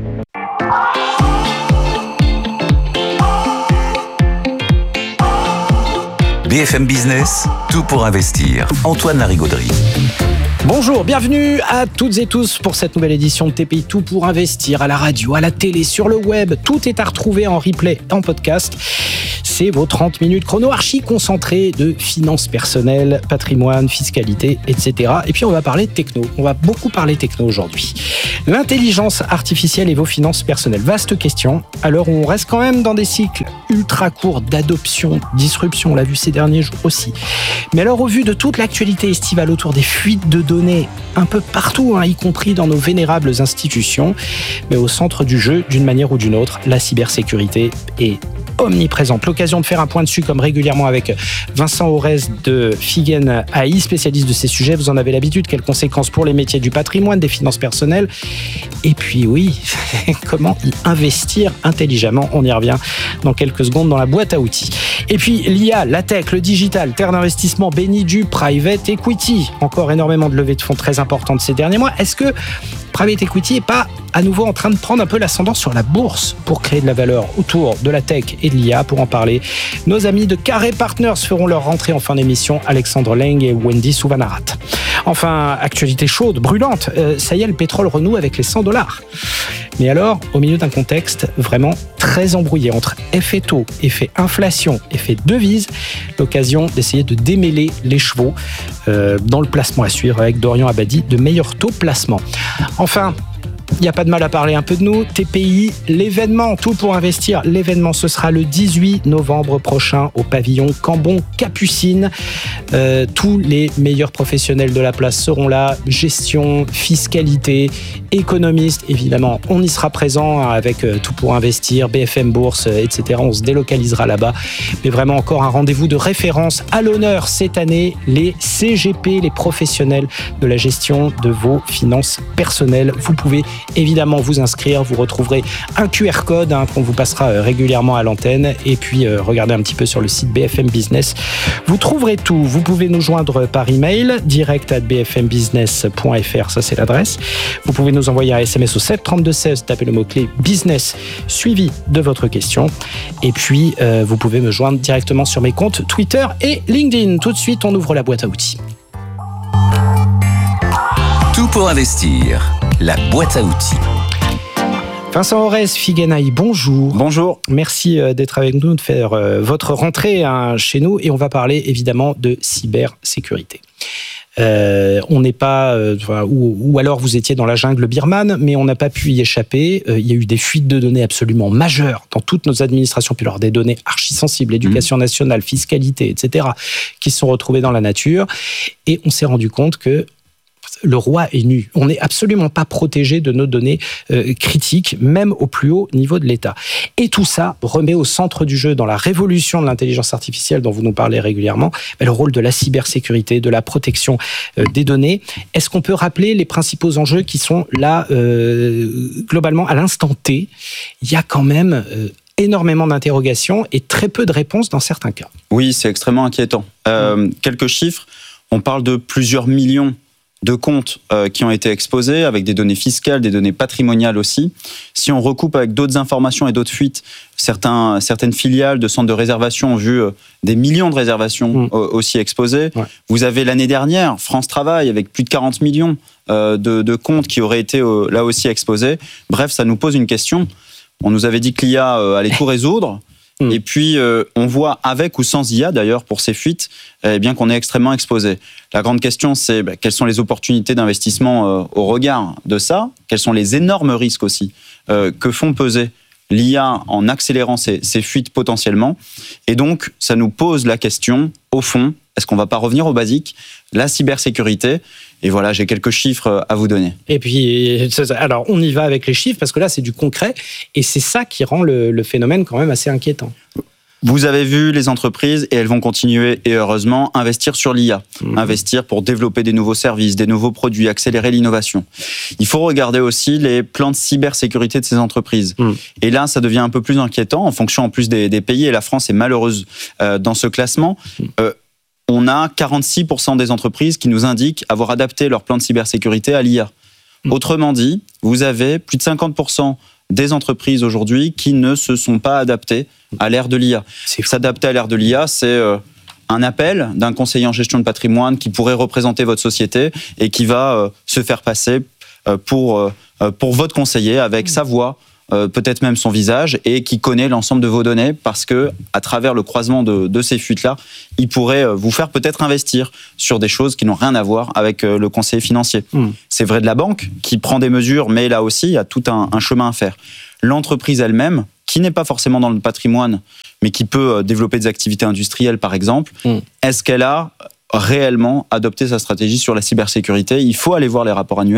B F M Business, tout pour investir. Antoine Larigauderie. Bonjour, bienvenue à toutes et tous pour cette nouvelle édition de T P I Tout pour investir, à la radio, à la télé, sur le web. Tout est à retrouver en replay, en podcast. C'est vos trente minutes chrono archi concentrées de finances personnelles, patrimoine, fiscalité, et cetera. Et puis on va parler de techno. On va beaucoup parler techno aujourd'hui. L'intelligence artificielle et vos finances personnelles. Vaste question. À l'heure où on reste quand même dans des cycles ultra courts d'adoption, disruption. On l'a vu ces derniers jours aussi. Mais alors au vu de toute l'actualité estivale autour des fuites de données un peu partout, hein, y compris dans nos vénérables institutions, mais au centre du jeu, d'une manière ou d'une autre, la cybersécurité est omniprésente. L'occasion de faire un point dessus, comme régulièrement avec Vincent Aurès de Figen A I, spécialiste de ces sujets. Vous en avez l'habitude. Quelles conséquences pour les métiers du patrimoine, des finances personnelles? Et puis oui, comment y investir intelligemment? On y revient dans quelques secondes dans la boîte à outils. Et puis l'I A, la tech, le digital, terre d'investissement bénie du private equity. Encore énormément de levées de fonds très importantes ces derniers mois. Est-ce que private equity n'est pas à nouveau en train de prendre un peu l'ascendant sur la bourse pour créer de la valeur autour de la tech et de l'I A? Pour en parler, nos amis de Carré Partners feront leur rentrée en fin d'émission, Alexandre Leng et Wendy Souvanarat. Enfin, actualité chaude, brûlante, euh, ça y est, le pétrole renoue avec les cent dollars. Mais alors, au milieu d'un contexte vraiment très embrouillé entre effet taux, effet inflation, effet devise, l'occasion d'essayer de démêler les chevaux euh, dans le placement à suivre avec Dorian Abadi de Meilleur Taux Placement. Enfin, il n'y a pas de mal à parler un peu de nous. T P I, l'événement, tout pour investir. L'événement, ce sera le dix-huit novembre prochain au pavillon Cambon-Capucine. Euh, tous les meilleurs professionnels de la place seront là. Gestion, fiscalité, économistes, évidemment. On y sera présent avec euh, tout pour investir, B F M Bourse, et cetera. On se délocalisera là-bas. Mais vraiment encore un rendez-vous de référence à l'honneur cette année. Les C G P, les professionnels de la gestion de vos finances personnelles. Vous pouvez évidemment vous inscrire, vous retrouverez un Q R code hein, qu'on vous passera euh, régulièrement à l'antenne et puis euh, regardez un petit peu sur le site B F M Business. Vous trouverez tout. Vous pouvez nous joindre par email direct arobase b f m business point f r, ça c'est l'adresse. Vous pouvez nous envoyer un S M S au sept trente-deux seize, tapez le mot-clé business suivi de votre question et puis euh, vous pouvez me joindre directement sur mes comptes Twitter et LinkedIn. Tout de suite, on ouvre la boîte à outils. Tout pour investir, la boîte à outils. Vincent Aurès, Figen A I, bonjour. Bonjour. Merci d'être avec nous, de faire votre rentrée hein, chez nous et on va parler évidemment de cybersécurité. Euh, on n'est pas, euh, ou, ou alors vous étiez dans la jungle birmane, mais on n'a pas pu y échapper. Euh, il y a eu des fuites de données absolument majeures dans toutes nos administrations, puis alors des données archi-sensibles, éducation nationale, fiscalité, et cetera, qui se sont retrouvées dans la nature. Et on s'est rendu compte que le roi est nu. On n'est absolument pas protégé de nos données euh, critiques, même au plus haut niveau de l'État. Et tout ça remet au centre du jeu, dans la révolution de l'intelligence artificielle dont vous nous parlez régulièrement, le rôle de la cybersécurité, de la protection euh, des données. Est-ce qu'on peut rappeler les principaux enjeux qui sont là, euh, globalement, à l'instant T? Il y a quand même euh, énormément d'interrogations et très peu de réponses dans certains cas. Oui, c'est extrêmement inquiétant. Euh, mmh. Quelques chiffres. On parle de plusieurs millions de comptes euh, qui ont été exposés, avec des données fiscales, des données patrimoniales aussi. Si on recoupe avec d'autres informations et d'autres fuites, certains, certaines filiales de centres de réservation ont vu euh, des millions de réservations mmh. euh, aussi exposées. Ouais. Vous avez l'année dernière France Travail avec plus de quarante millions euh, de, de comptes qui auraient été euh, là aussi exposés. Bref, ça nous pose une question. On nous avait dit que l'I A euh, allait tout résoudre. Mmh. Et puis, euh, on voit avec ou sans I A, d'ailleurs, pour ces fuites, eh bien qu'on est extrêmement exposé. La grande question, c'est bah, quelles sont les opportunités d'investissement euh, au regard de ça? Quels sont les énormes risques aussi euh, que font peser l'I A en accélérant ces, ces fuites potentiellement? Et donc, ça nous pose la question, au fond, est-ce qu'on ne va pas revenir au basique, la cybersécurité? Et voilà, j'ai quelques chiffres à vous donner. Et puis, alors, on y va avec les chiffres, parce que là, c'est du concret, et c'est ça qui rend le, le phénomène quand même assez inquiétant. Vous avez vu les entreprises, et elles vont continuer, et heureusement, investir sur l'I A. Mmh. Investir pour développer des nouveaux services, des nouveaux produits, accélérer l'innovation. Il faut regarder aussi les plans de cybersécurité de ces entreprises. Mmh. Et là, ça devient un peu plus inquiétant, en fonction en plus des, des pays, et la France est malheureuse euh, dans ce classement. Mmh. Euh, on a quarante-six pour cent des entreprises qui nous indiquent avoir adapté leur plan de cybersécurité à l'I A. Mmh. Autrement dit, vous avez plus de cinquante pour cent des entreprises aujourd'hui qui ne se sont pas adaptées à l'ère de l'I A. S'adapter à l'ère de l'I A, c'est euh, un appel d'un conseiller en gestion de patrimoine qui pourrait représenter votre société et qui va euh, se faire passer euh, pour, euh, pour votre conseiller avec mmh. sa voix, Euh, peut-être même son visage, et qui connaît l'ensemble de vos données, parce que à travers le croisement de, de ces fuites-là, il pourrait vous faire peut-être investir sur des choses qui n'ont rien à voir avec euh, le conseiller financier. Mmh. C'est vrai de la banque, qui prend des mesures, mais là aussi, il y a tout un, un chemin à faire. L'entreprise elle-même, qui n'est pas forcément dans le patrimoine, mais qui peut développer des activités industrielles, par exemple, mmh. est-ce qu'elle a réellement adopté sa stratégie sur la cybersécurité? Il faut aller voir les rapports annuels.